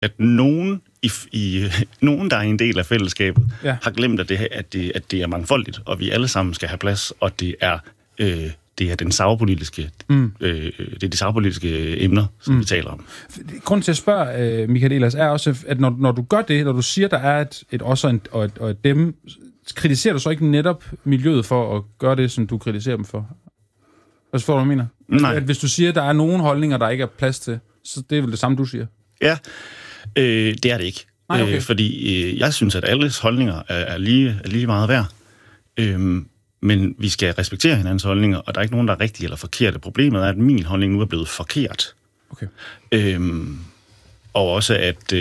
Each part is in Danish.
at nogen, nogen, der er en del af fællesskabet, har glemt, at det er mangfoldigt, og vi alle sammen skal have plads, og det er den sagpolitiske, det er de sagpolitiske emner, som vi taler om. Grunden til at spørge, Michael Ehlers, er også, at når du gør det, når du siger, der er et også og et dem, kritiserer du så ikke netop miljøet for at gøre det, som du kritiserer dem for? Hvad får du, mener? Nej. At hvis du siger, at der er nogle holdninger, der ikke er plads til, så det er vel det samme, du siger? Ja, det er det ikke. Nej, okay. Fordi jeg synes, at alles holdninger er lige meget værd. Men vi skal respektere hinandens holdninger, og der er ikke nogen, der er rigtige eller forkerte. Problemet er, at min holdning nu er blevet forkert. Okay. Og også, at...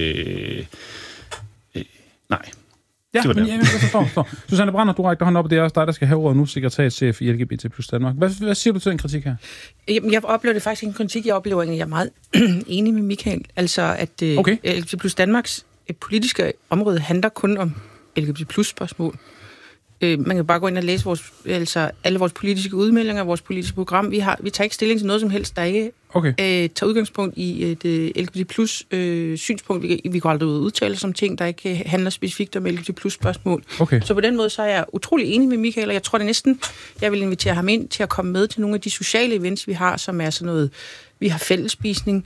nej. Ja, men jeg forstår. Susanne Brander, du rækker hånden op, og det er også dig, der skal have ordet nu, sekretariatschef i LGBT+ Danmark. Hvad siger du til den kritik her? Jeg oplever det faktisk ikke en kritik. Jeg oplever, at jeg er meget enig med Michael. Altså, at LGBT+ Danmarks politiske område handler kun om LGBT+ spørgsmål. Man kan bare gå ind og læse alle vores politiske udmeldinger, vores politiske program. Vi tager ikke stilling til noget som helst, der ikke tager udgangspunkt i det LGBT+ synspunkt. Vi går aldrig ud og udtale som ting, der ikke handler specifikt om LGBT+ spørgsmål. Okay. Så på den måde så er jeg utrolig enig med Michael, og jeg tror det næsten, jeg vil invitere ham ind til at komme med til nogle af de sociale events, vi har, som er sådan noget, vi har fællesspisning,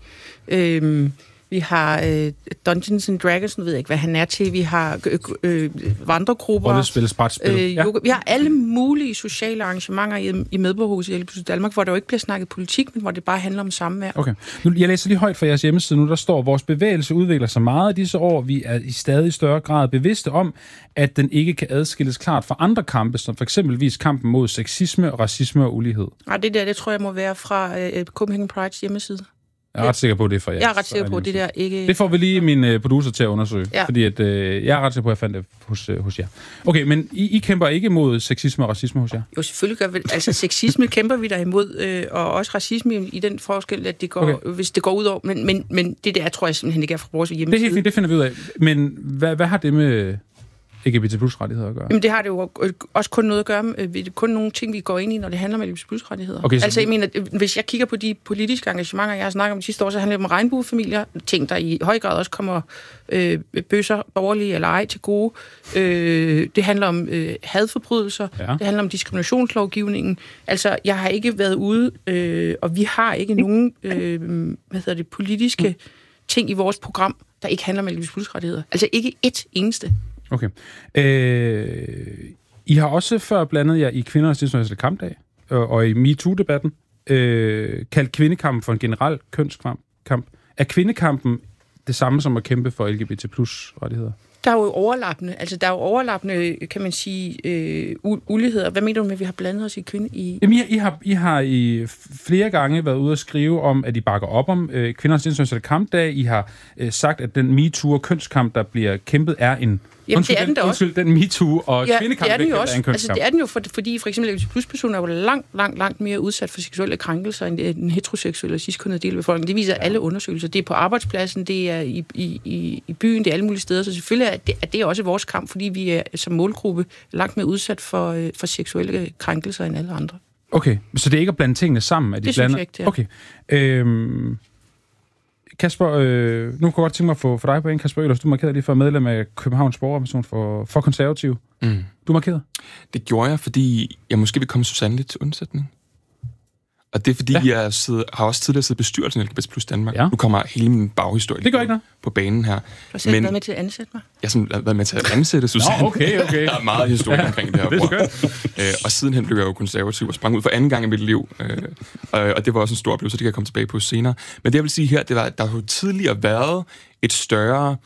vi har Dungeons and Dragons, nu ved jeg ikke, hvad han er til. Vi har vandregrupper. Rollespil, brætspil. Vi har alle mulige sociale arrangementer i Medborgerhuset i LGBT+ Danmark, hvor der jo ikke bliver snakket politik, men hvor det bare handler om samvær. Okay. Nu, jeg læser lige højt fra jeres hjemmeside nu, der står, vores bevægelse udvikler sig meget i disse år. Vi er i stadig større grad bevidste om, at den ikke kan adskilles klart fra andre kampe, som for eksempelvis kampen mod sexisme, racisme og ulighed. Nej, det tror jeg må være fra Copenhagen Prides hjemmeside. Jeg er ret sikker på, det for jer. Jeg er ret sikker på, det der ikke... Det får vi lige min producer til at undersøge, fordi at, jeg er ret sikker på, at jeg fandt det hos jer. Okay, men I kæmper ikke mod sexisme og racisme hos jer? Jo, selvfølgelig gør vi. Altså, sexisme kæmper vi der imod, og også racisme i den forskel, at det går, hvis det går ud over... Men det der, tror jeg simpelthen ikke er fra vores hjemmeside. Det er helt fint, det finder vi ud af. Men hvad har det med LGBT+ rettigheder at gøre? Jamen, det har det jo også kun noget at gøre med, det er kun nogle ting, vi går ind i, når det handler om LGBT+ rettigheder. Okay, altså, jeg mener, hvis jeg kigger på de politiske engagementer, jeg har snakket om de sidste år, så handler det om regnbuefamilier, ting, der i høj grad også kommer bøsser, borgerlige eller ej, til gode. Det handler om hadforbrydelser, det handler om diskriminationslovgivningen. Altså, jeg har ikke været ude, og vi har ikke nogen, politiske ting i vores program, der ikke handler om LGBT+ rettigheder. Altså, ikke et eneste. Okay. I har også før blandet jer i Kvindernes Internationale Kampdag og i MeToo-debatten kaldt kvindekampen for en generel kønskamp. Er kvindekampen det samme som at kæmpe for LGBT+ rettigheder? Der er jo overlappende, kan man sige, uligheder. Hvad mener du med, at vi har blandet os i Jamen, I har i flere gange været ude at skrive om, at I bakker op om Kvindernes Internationale Kampdag. I har sagt, at den MeToo og kønskamp, der bliver kæmpet, er en... Jamen, det er den da også. Den MeToo og kvindekamp er en kønskamp. Altså, det er den jo, fordi for eksempel LGBT+-personer er jo langt mere udsat for seksuelle krænkelser end den heteroseksuelle og cis-kønnede del af befolkningen. Det viser alle undersøgelser. Det er på arbejdspladsen, det er i byen, det er alle mulige steder. Så selvfølgelig er det også vores kamp, fordi vi er som målgruppe langt mere udsat for seksuelle krænkelser end alle andre. Okay, så det er ikke at blande tingene sammen? Det synes jeg ikke, det er. Okay. Kasper, nu kan jeg godt tænke mig at få dig på en. Kasper Ehlers, du markerede lige for medlem af Københavns Borgerrepræsentation for Konservative. Du markerede? Det gjorde jeg, fordi jeg måske vil komme Susanne lidt til undsætning. Og det er, fordi jeg har også tidligere siddet i bestyrelsen i LGBT+ Danmark. Nu kommer hele min baghistorie på banen her. Du har selv været med til at ansætte mig? Jeg har været med til at ansætte Susanne. Okay. Der er meget historie omkring det her. Det er og sidenhen blev jeg jo konservativ og sprang ud for anden gang i mit liv. Og det var også en stor oplevelse, det kan jeg komme tilbage på senere. Men det jeg vil sige her, det var, at der har jo tidligere været et større...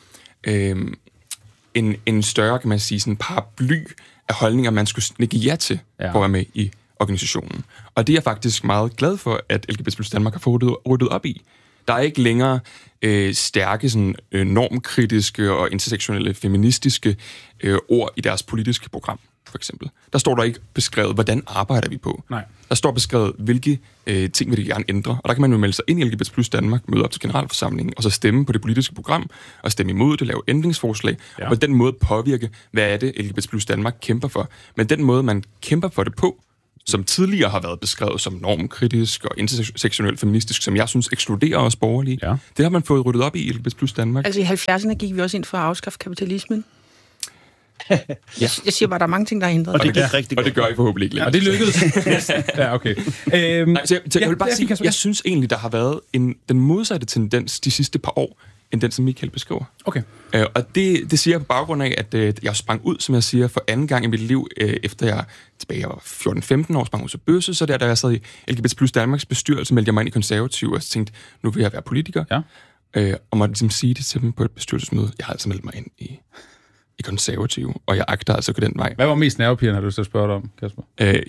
en større, kan man sige, sådan paraply af holdninger, man skulle nikke ja til for at være med i organisationen. Og det er jeg faktisk meget glad for, at LGBT+ Danmark har fået ryddet op i. Der er ikke længere stærke sådan, normkritiske og intersektionelle feministiske ord i deres politiske program, for eksempel. Der står der ikke beskrevet, hvordan arbejder vi på. Nej. Der står beskrevet, hvilke ting vil de gerne ændre. Og der kan man jo melde sig ind i LGBT+ Danmark, møde op til generalforsamlingen, og så stemme på det politiske program, og stemme imod det, lave ændringsforslag, og på den måde påvirke, hvad er det, LGBT+ Danmark kæmper for. Men den måde, man kæmper for det på, som tidligere har været beskrevet som normkritisk og intersektionelt feministisk, som jeg synes ekskluderer os borgerlige. Ja. Det har man fået ryddet op i LGBT+ Danmark. Altså i 70'erne gik vi også ind for at afskaffe kapitalismen. Jeg siger bare, der er mange ting, der er ændret. Og det gik rigtig godt. Og det gør I forhåbentlig ikke. Og det lykkedes. Ja, okay. Jeg vil bare sige, jeg synes egentlig, der har været den modsatte tendens de sidste par år, end den, som Michael beskriver. Okay. Og det siger jeg på baggrund af, at jeg sprang ud, som jeg siger, for anden gang i mit liv, efter jeg tilbage var 14-15 år, sprang ud til bøsse, så da jeg sad i LGBT+ Danmarks bestyrelse, meldte jeg mig ind i Konservative, og tænkte, nu vil jeg være politiker. Ja. Og måtte ligesom sige det til dem på et bestyrelsesmøde. Jeg har altså meldt mig ind i Konservative, og jeg agter altså gå den vej. Hvad var mest nervepirrende, har du så spurgt om, Kasper?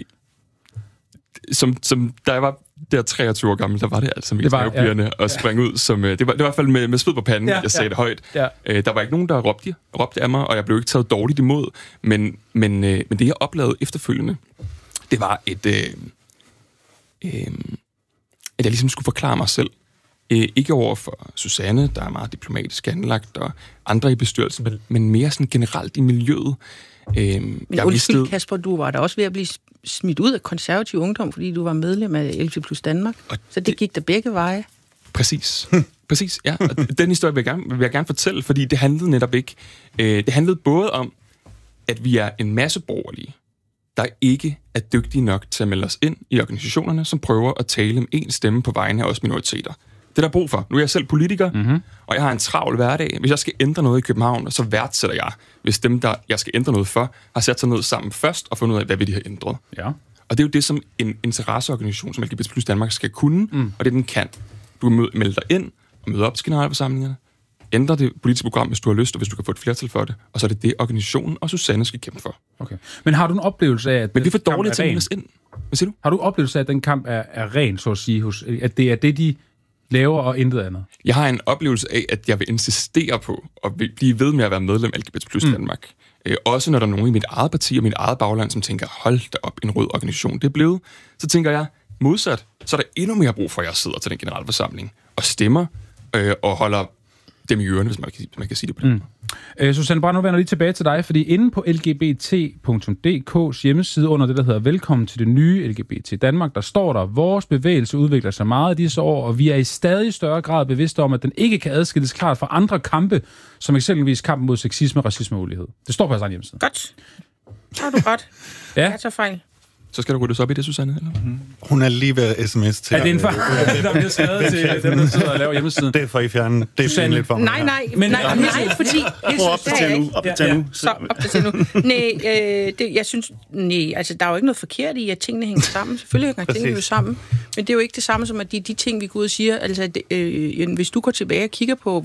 Da jeg var der 23 år gammel, der var det altså mest nervepirrende at springe ud. Som, det var i hvert fald med sved på panden, jeg sagde det højt. Ja. Der var ikke nogen, der råbte af mig, og jeg blev ikke taget dårligt imod. Men det, jeg oplevede efterfølgende, det var at jeg ligesom skulle forklare mig selv. Ikke over for Susanne, der er meget diplomatisk anlagt, og andre i bestyrelsen, men mere sådan generelt i miljøet. Men undskyld, Kasper, du var da også ved at blive smidt ud af Konservativ Ungdom, fordi du var medlem af LGBT+ Danmark. Så det gik der begge veje. Præcis, ja. Og den historie vil jeg gerne fortælle, fordi det handlede netop ikke. Det handlede både om, at vi er en masse borgerlige, der ikke er dygtige nok til at melde os ind i organisationerne, som prøver at tale med en stemme på vegne af os minoriteter. Det er der brug for. Nu er jeg selv politiker, og jeg har en travl hverdag. Hvis jeg skal ændre noget i København, så værdsætter jeg, hvis dem, der jeg skal ændre noget for, har sat sig ned sammen først og fundet ud af, hvad vil de have ændret. Ja. Og det er jo det, som en interesseorganisation som LGBT+ Danmark skal kunne, og det den kan. Du kan melde dig ind og møde op til generalforsamlingerne, ændre det politiske program, hvis du har lyst, og hvis du kan få et flertal for det, og så er det organisationen og Susanne skal kæmpe for. Okay. Men har du en oplevelse af, at men vi er for dårlige til at melde os ind? Hvad siger du? Har du oplevelse af, at den kamp er ren, så at sige, at det er det, de laver og intet andet? Jeg har en oplevelse af, at jeg vil insistere på at blive ved med at være medlem af LGBT+ Danmark. Også når der er nogen i mit eget parti og mit eget bagland, som tænker, hold da op, en rød organisation, det er blevet. Så tænker jeg, modsat, så er der endnu mere brug for, at jeg sidder til den generalforsamling og stemmer og holder dem i ørerne, hvis man kan sige det på den måde. Susanne Brand, nu vender lige tilbage til dig, fordi inde på lgbt.dk's hjemmeside under det, der hedder Velkommen til det nye LGBT Danmark, der står der, vores bevægelse udvikler sig meget i disse år, og vi er i stadig større grad bevidste om, at den ikke kan adskilles klart fra andre kampe, som eksempelvis kampen mod sexisme, racisme og ulighed. Det står på jeres egen hjemmeside. Godt. Så har du ret. Ja. Jeg tager fejl. Så skal der ryddes op i det, Susanne? Eller? Hun er lige ved sms til. Er det en far? Der bliver skrevet til dem, der sidder og laver hjemmesiden. Det er for I fjerne. Det er lidt for mig. Nej, fordi... Opdater nu. Så opdater nu. Jeg synes... Nej, altså, der er jo ikke noget forkert i, at tingene hænger sammen. Selvfølgelig hænger tingene jo sammen. Men det er jo ikke det samme som, at de ting, vi går ud og siger... Altså, hvis du går tilbage og kigger på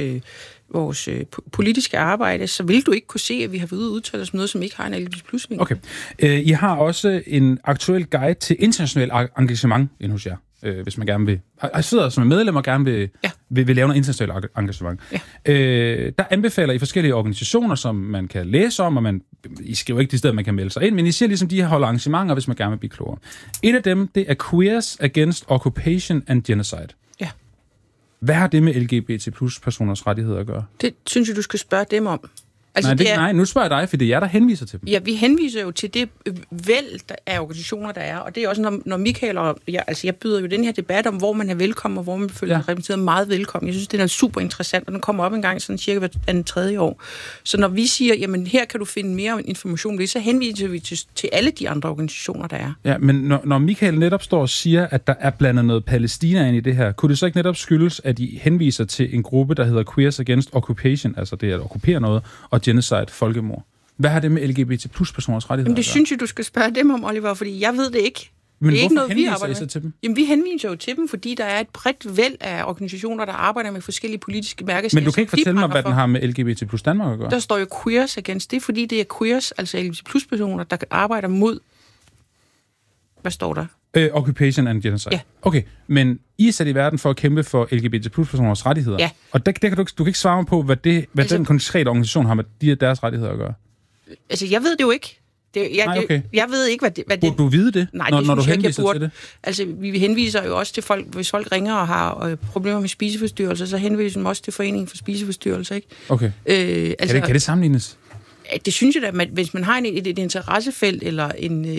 vores politiske arbejde, så vil du ikke kunne se, at vi har været ude og udtale os noget, som ikke har en LGBT+. Okay. I har også en aktuel guide til international engagement inde hos jer, hvis man gerne vil... Jeg sidder som medlem og gerne vil lave noget internationalt engagement. Ja. Der anbefaler I forskellige organisationer, som man kan læse om, og I skriver ikke de steder, man kan melde sig ind, men I siger ligesom, de her holder arrangementer, hvis man gerne vil blive klogere. Et af dem, det er Queers Against Occupation and Genocide. Hvad har det med LGBT+ personers rettigheder at gøre? Det synes jeg, du skal spørge dem om. Altså, nej, nu spørger jeg dig, for det er jer, der henviser til dem. Ja, vi henviser jo til det væld af organisationer, der er. Og det er også, når Michael og jeg byder jo den her debat om, hvor man er velkommen, og hvor man føler sig repræsenteret meget velkommen. Jeg synes, det er super interessant, og den kommer op en gang sådan cirka hver tredje år. Så når vi siger, jamen her kan du finde mere information om det, så henviser vi til alle de andre organisationer, der er. Ja, men når Michael netop står og siger, at der er blandet noget Palæstina ind i det her, kunne det så ikke netop skyldes, at I henviser til en gruppe, der hedder Queers Against Occupation, altså det at okkupere noget, og genocide, folkemord. Hvad har det med LGBT+ personers rettigheder? Jamen det synes jeg, du skal spørge dem om, Oliver, fordi jeg ved det ikke. Men det er hvorfor ikke noget, vi henviser I til dem? Jamen vi henviser jo til dem, fordi der er et bredt væld af organisationer, der arbejder med forskellige politiske mærker. Men du kan ikke fortælle mig, hvad den har med LGBT+ Danmark at gøre? Der står jo Queers Against. Det er fordi, det er queers, altså LGBT+ personer, der arbejder mod... Hvad står der? Occupation and Genocide. Ja. Okay, men I er sat i verden for at kæmpe for LGBT+ personers rettigheder. Ja. Og der kan du kan ikke svare mig på, hvad den konkrete organisation har med deres rettigheder at gøre. Altså, jeg ved det jo ikke. Jeg ved ikke, hvad det... Burde du vide det, nej, når du henviser til det? Altså, vi henviser jo også til folk, hvis folk ringer og har problemer med spiseforstyrrelser, så henviser vi dem også til Foreningen for Spiseforstyrrelser, ikke? Okay. Kan det sammenlignes? Det synes jeg da, at hvis man har et interessefelt, eller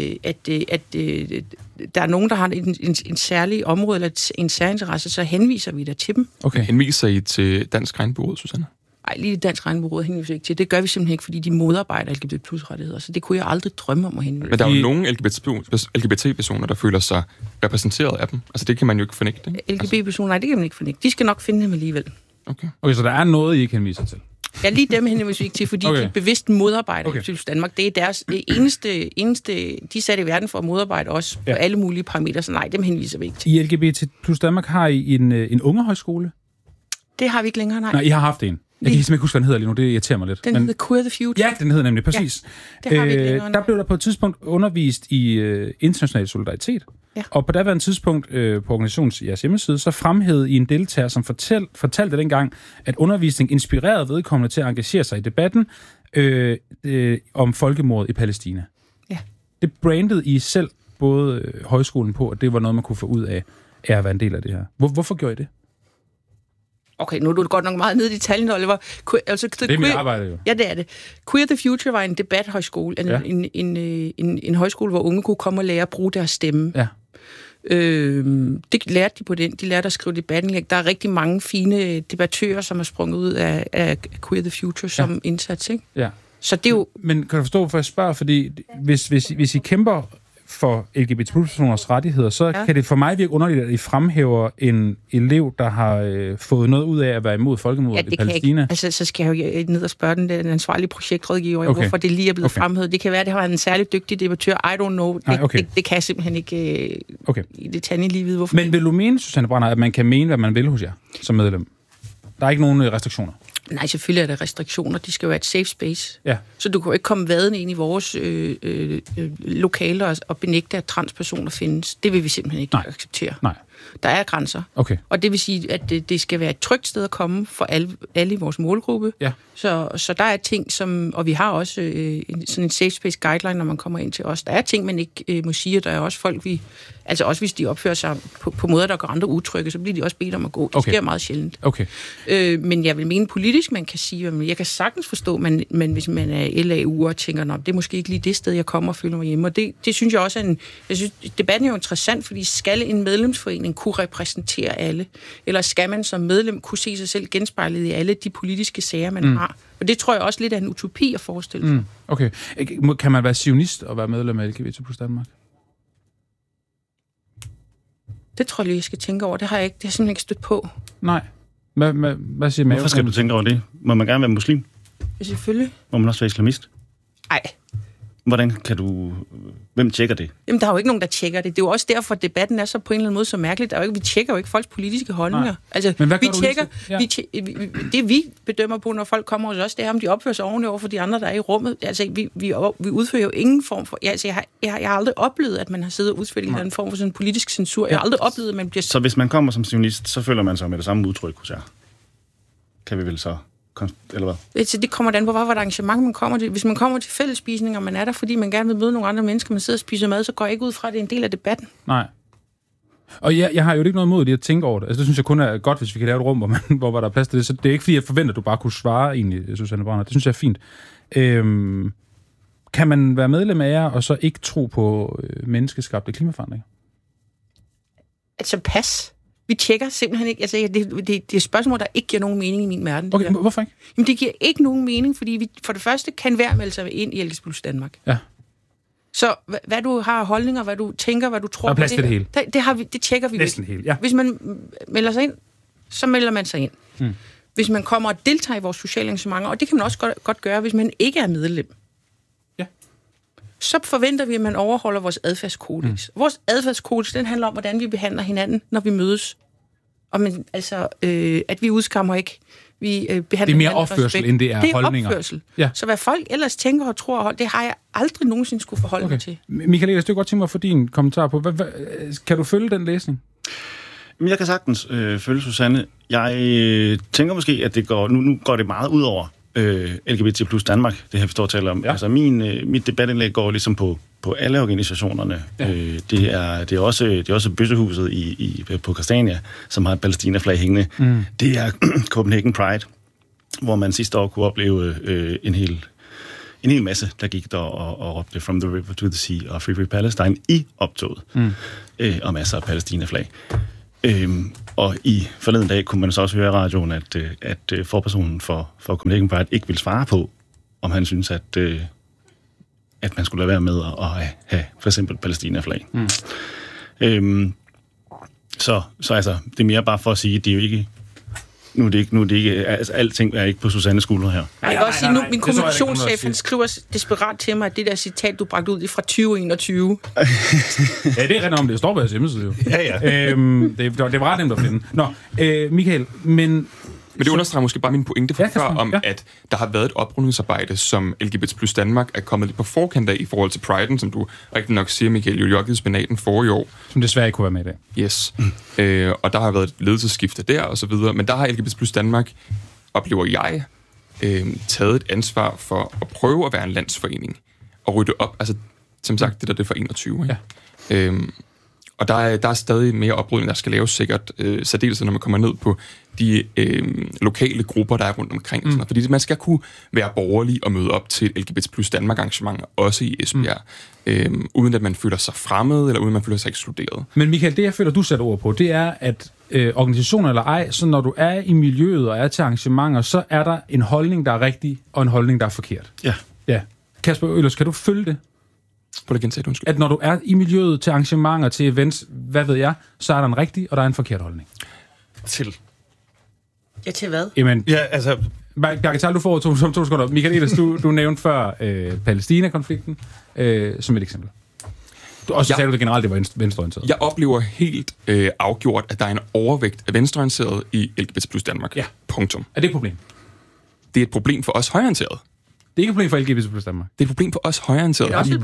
der er nogen, der har en særlig område, eller en særinteresse, så henviser vi da til dem. Okay. Henviser I til Dansk Regnbueråd, Susanne? Nej, lige Dansk Regnbueråd henviser ikke til. Det gør vi simpelthen ikke, fordi de modarbejder LGBT+-rettigheder, så det kunne jeg aldrig drømme om at henvise. Men der er jo nogle LGBT-personer, der føler sig repræsenteret af dem. Altså, det kan man jo ikke fornægte. LGBT-personer, nej, det kan man ikke fornægte. De skal nok finde dem alligevel. Okay, så der er noget, I ikke henviser til? Ja, lige dem henviser vi ikke til, fordi de bevidst modarbejder LGBT+ Danmark. Det er deres eneste, de satte i verden for at modarbejde os på alle mulige parametre, så nej, dem henviser vi ikke til. I LGBT+ Danmark har I en ungehøjskole? Det har vi ikke længere, nej. Nej, I har haft en. Jeg kan simpelthen ikke huske, hvad den hedder lige nu. Det irriterer mig lidt. Den hedder Queer the Future. Ja, den hedder nemlig, præcis. Ja, det har vi ikke længere. Der blev der på et tidspunkt undervist i international solidaritet. Ja. Og på daværende tidspunkt på organisationens hjemmeside, så fremhævede I en deltager, som fortalte dengang, at undervisning inspirerede vedkommende til at engagere sig i debatten om folkemordet i Palæstina. Ja. Det brandede I selv både højskolen på, og det var noget, man kunne få ud af at være en del af det her. Hvorfor gjorde I det? Okay, nu er du godt nok meget nede i detaljen, Oliver. Det er mit arbejde jo. Ja, det er det. Queer the Future var en debathøjskole, en højskole, hvor unge kunne komme og lære at bruge deres stemme. Ja. Det lærte de på den. De lærte at skrive debatindlæg. Der er rigtig mange fine debattører, som er sprunget ud af Queer the Future som indsats, ikke? Ja. Så det er jo... Men kan du forstå, hvorfor jeg spørger? Fordi hvis I kæmper for LGBT+-personers rettigheder, så kan det for mig virke underligt, at I fremhæver en elev, der har fået noget ud af at være imod folkemordet i Palæstina. Altså, så skal jeg jo ned og spørge den ansvarlige projektrådgiver, hvorfor det lige er blevet fremhævet. Det kan være, at det har været en særlig dygtig debattør. I don't know. Det kan jeg simpelthen ikke i detaljen lige vide, hvorfor. Men vil du mene, Susanne Branner, at man kan mene, hvad man vil hos jer som medlem? Der er ikke nogen restriktioner? Nej, selvfølgelig er der restriktioner. De skal jo være et safe space. Ja. Så du kan jo ikke komme vadende ind i vores lokaler og benægte, at transpersoner findes. Det vil vi simpelthen ikke acceptere. Nej. Der er grænser. Okay. Og det vil sige, at det skal være et trygt sted at komme for alle i vores målgruppe. Ja. Så der er ting, og vi har også sådan en safe space guideline, når man kommer ind til os. Der er ting, man ikke må sige, og der er også folk, altså også hvis de opfører sig på måder, der gør andre utrygge, så bliver de også bedt om at gå. Det sker meget sjældent. Okay. Men jeg vil mene politisk, man kan sige, at jeg kan sagtens forstå, men hvis man er LAU'er og tænker, det er måske ikke lige det sted, jeg kommer og føler mig hjemme. Og det synes jeg også jeg synes, debatten er jo interessant, fordi skal en medlemsforening kunne repræsentere alle? Eller skal man som medlem kunne se sig selv genspejlet i alle de politiske sager, man har? Og det tror jeg også lidt er en utopi at forestille sig. Okay. Kan man være zionist og være medlem af LGBT+ Danmark? Det tror jeg lige, jeg skal tænke over. Det har jeg simpelthen ikke stødt på. Nej. Hvad siger Mave? Hvorfor skal du tænke over det? Må man gerne være muslim? Selvfølgelig. Må man også være islamist? Nej. Hvordan kan du... Hvem tjekker det? Jamen, der er jo ikke nogen, der tjekker det. Det er jo også derfor, at debatten er så på en eller anden måde så mærkeligt. Vi tjekker jo ikke folks politiske holdninger. Nej. Altså, men hvad det vi bedømmer på, når folk kommer hos os, det er, om de opfører sig ordentligt over for de andre, der er i rummet. Altså, vi udfører jo ingen form for... Altså, jeg har aldrig oplevet, at man har siddet og udført en eller anden form for sådan politisk censur. Jeg har aldrig oplevet, at man bliver... Så hvis man kommer som sionist, så føler man sig med det samme udtryk hos jer? Kan vi vel så... Eller hvad? Det kommer an på, hvad for et arrangement man kommer til. Hvis man kommer til fællesspisning, og man er der, fordi man gerne vil møde nogle andre mennesker, man sidder og spiser mad, så går jeg ikke ud fra, at det er en del af debatten. Nej. Og jeg har jo ikke noget imod det at tænke over det. Altså, det synes jeg kun er godt, hvis vi kan lave et rum, hvor der er plads til det. Så det er ikke, fordi jeg forventer, at du bare kunne svare egentlig, Susanne Branner. Det synes jeg er fint. Kan man være medlem af jer, og så ikke tro på menneskeskabte klimaforandringer? Altså, pas. Vi tjekker simpelthen ikke. Altså, det er spørgsmål, der ikke giver nogen mening i min verden. Okay, hvorfor ikke? Jamen, det giver ikke nogen mening, fordi vi for det første kan hver melde sig ind i LGBT+ Danmark. Ja. Så hvad du har holdninger, hvad du tænker, hvad du tror... Der er plads til det hele. Det tjekker vi. Næsten helt, ja. Hvis man melder sig ind, så melder man sig ind. Hvis man kommer og deltager i vores sociale arrangementer, og det kan man også godt gøre, hvis man ikke er medlem. Ja. Så forventer vi, at man overholder vores adfærdskodex. Vores adfærdskodex, den handler om, hvordan vi behandler hinanden, når vi mødes. Og at vi udskammer ikke. Vi behandler det er mere opførsel, end det er holdninger. Det er opførsel. Ja. Så hvad folk ellers tænker og tror, det har jeg aldrig nogensinde skulle forholde mig til. Michael Ehlers, det er godt tænke mig at få din kommentar på. Kan du følge den læsning? Jeg kan sagtens følge Susanne. Jeg tænker måske, at det nu går det meget ud over LGBT+ Danmark, det her vi står og taler om. Ja. Altså mit debatindlæg går ligesom på alle organisationerne. Ja. Det er også Bøssehuset på Christiania, som har et Palæstina-flag hængende. Det er Copenhagen Pride, hvor man sidste år kunne opleve en hel masse, der gik der og råbte From the River to the Sea og Free Free Palestine i optoget, og masser af Palæstina-flag. Og i forleden dag kunne man så også høre i radioen, at forpersonen for Copenhagen Pride ikke vil svare på, om han synes, at man skulle lade være med at have for eksempel Palæstina-flag. Så altså, det er mere bare for at sige, at det er jo ikke... Nu er det ikke altså, alting er ikke på Susannes skuldre her. Jeg kan også sige, nu min kommunikationschef, han skriver desperat til mig, at det der citat, du bragte ud, det er fra 2021. Ja, det er rent om, det står på jeres hjemmeside jo. Ja. Det var ret nemt at finde. Nå, Michael, men det understreger måske bare min pointe fra før om, at der har været et oprydningsarbejde, som LGBT plus Danmark er kommet lidt på forkant af i forhold til Pride'en, som du rigtig nok siger, Michael, jo joggede spinaten forrige år. Som desværre ikke kunne være med i dag. Yes. Og der har været et ledelsesskifte der, og så videre. Men der har LGBT plus Danmark, oplever jeg, taget et ansvar for at prøve at være en landsforening og rydde op. Altså, som sagt, det er for 21. Ikke? Ja. Og der er stadig mere oprydning, der skal laves sikkert, særdeles når man kommer ned på de lokale grupper, der er rundt omkring. Sådan, fordi man skal kunne være borgerlig og møde op til LGBT plus Danmark arrangementer, også i Esbjerg, uden at man føler sig fremmed, eller uden at man føler sig ekskluderet. Men Michael, det jeg føler, du sætter ord på, det er, at organisationer eller ej, så når du er i miljøet og er til arrangementer, så er der en holdning, der er rigtig, og en holdning, der er forkert. Ja. Kasper Øhlers, kan du følge det? At når du er i miljøet til arrangementer, til events, hvad ved jeg, så er der en rigtig, og der er en forkert holdning. Til hvad? Jamen, ja, altså... Bjarke, du får to sekunder. Michael Ehlers, du nævnte før Palæstina-konflikten som et eksempel. Og så sagde du det generelt, det var venstreorienteret. Jeg oplever helt afgjort, at der er en overvægt af venstreorienteret i LGBT plus Danmark. Ja. Punktum. Er det et problem? Det er et problem for os højreorienterede. Det er ikke et problem for LGBT plus Danmark. Det er et problem for os højreorienterede.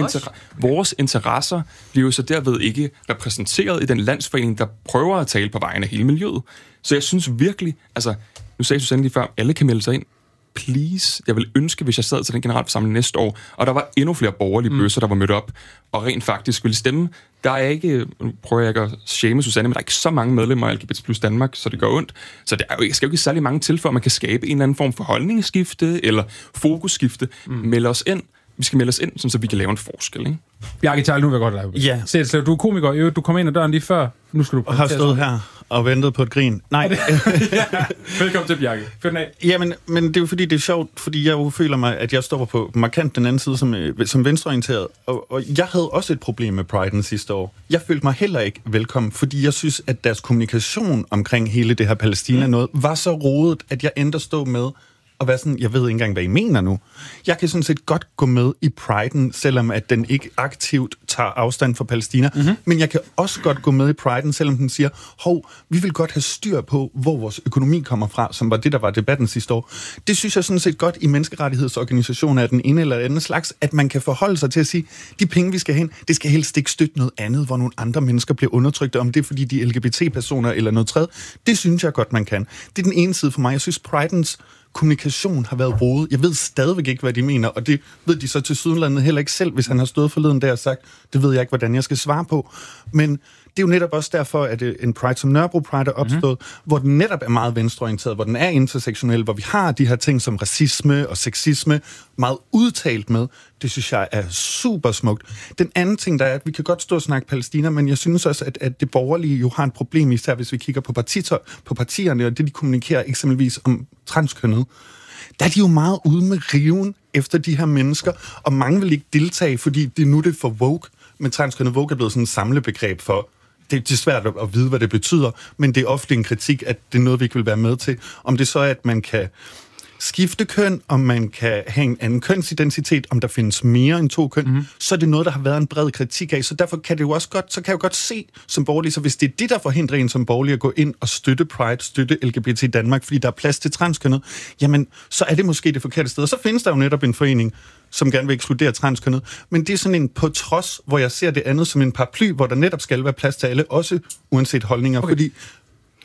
Vores interesser bliver jo så derved ikke repræsenteret i den landsforening, der prøver at tale på vegne af hele miljøet. Så jeg synes virkelig, altså, nu sagde Susanne lige før, alle kan melde sig ind. Please. Jeg vil ønske, hvis jeg sad til den generalforsamling næste år, og der var endnu flere borgerlige bøsser, der var mødt op, og rent faktisk ville stemme. Der er ikke, nu prøver jeg ikke at shame Susanne, men der er ikke så mange medlemmer af LGBT plus Danmark, så det gør ondt. Så der er jo skal jo ikke særlig mange til, for man kan skabe en eller anden form for holdningsskifte, eller fokusskifte. Meld os ind. Vi skal melde os ind, så vi kan lave en forskel, ikke? Bjarke Tejl, nu vil jeg godt lave. Ja. Så du er komiker, du kom ind ad døren lige før. Nu skal du har stået her og ventet på et grin. Nej. Velkommen til, Bjarke. Fyr den af. Jamen, men det er jo fordi, det er sjovt, fordi jeg jo føler mig, at jeg står på markant den anden side som venstreorienteret. Og jeg havde også et problem med Pride'en sidste år. Jeg følte mig heller ikke velkommen, fordi jeg synes, at deres kommunikation omkring hele det her Palæstina noget var så rodet, at jeg endte at stå med og være sådan, jeg ved ikke engang, hvad I mener nu. Jeg kan sådan set godt gå med i Pride'en, selvom at den ikke aktivt tager afstand fra Palæstina, men jeg kan også godt gå med i Pride'en, selvom den siger, vi vil godt have styr på, hvor vores økonomi kommer fra, som var det, der var debatten sidste år. Det synes jeg sådan set godt i menneskerettighedsorganisationer af den ene eller anden slags, at man kan forholde sig til at sige, de penge, vi skal hen, det skal helst ikke støtte noget andet, hvor nogle andre mennesker bliver undertrykt, om det er, fordi de er LGBT-personer eller noget tredje. Det synes jeg godt, man kan. Det er den ene side for mig. Jeg synes, Pride'ens kommunikation har været rodet. Jeg ved stadigvæk ikke, hvad de mener, og det ved de så til Sydlandet heller ikke selv, hvis han har stået forleden der og sagt, det ved jeg ikke, hvordan jeg skal svare på. Men det er jo netop også derfor, at en Pride som Nørrebro Pride er opstået, hvor den netop er meget venstreorienteret, hvor den er intersektionel, hvor vi har de her ting som racisme og sexisme meget udtalt med. Det synes jeg er super smukt. Den anden ting, der er, at vi kan godt stå og snakke Palæstina, men jeg synes også, at det borgerlige jo har et problem, især hvis vi kigger på partierne, og det de kommunikerer eksempelvis om transkønnet. Der er de jo meget ude med riven efter de her mennesker, og mange vil ikke deltage, fordi det nu det for woke, men transkønnet woke er blevet sådan et samlebegreb for. Det er svært at vide, hvad det betyder, men det er ofte en kritik, at det er noget, vi ikke vil være med til. Om det så er, at man kan skifte køn, om man kan have en anden kønsidentitet, om der findes mere end 2 køn, så er det noget, der har været en bred kritik af. Så derfor kan det jo også godt, så kan jeg jo godt se som borgerlig, så hvis det er det, der forhindrer en som borgerlig at gå ind og støtte Pride, støtte LGBT i Danmark, fordi der er plads til transkønnet, jamen, så er det måske det forkerte sted. Og så findes der jo netop en forening, som gerne vil ekskludere transkønnet. Men det er sådan en på trods, hvor jeg ser det andet som en paraply, hvor der netop skal være plads til alle, også uanset holdninger, fordi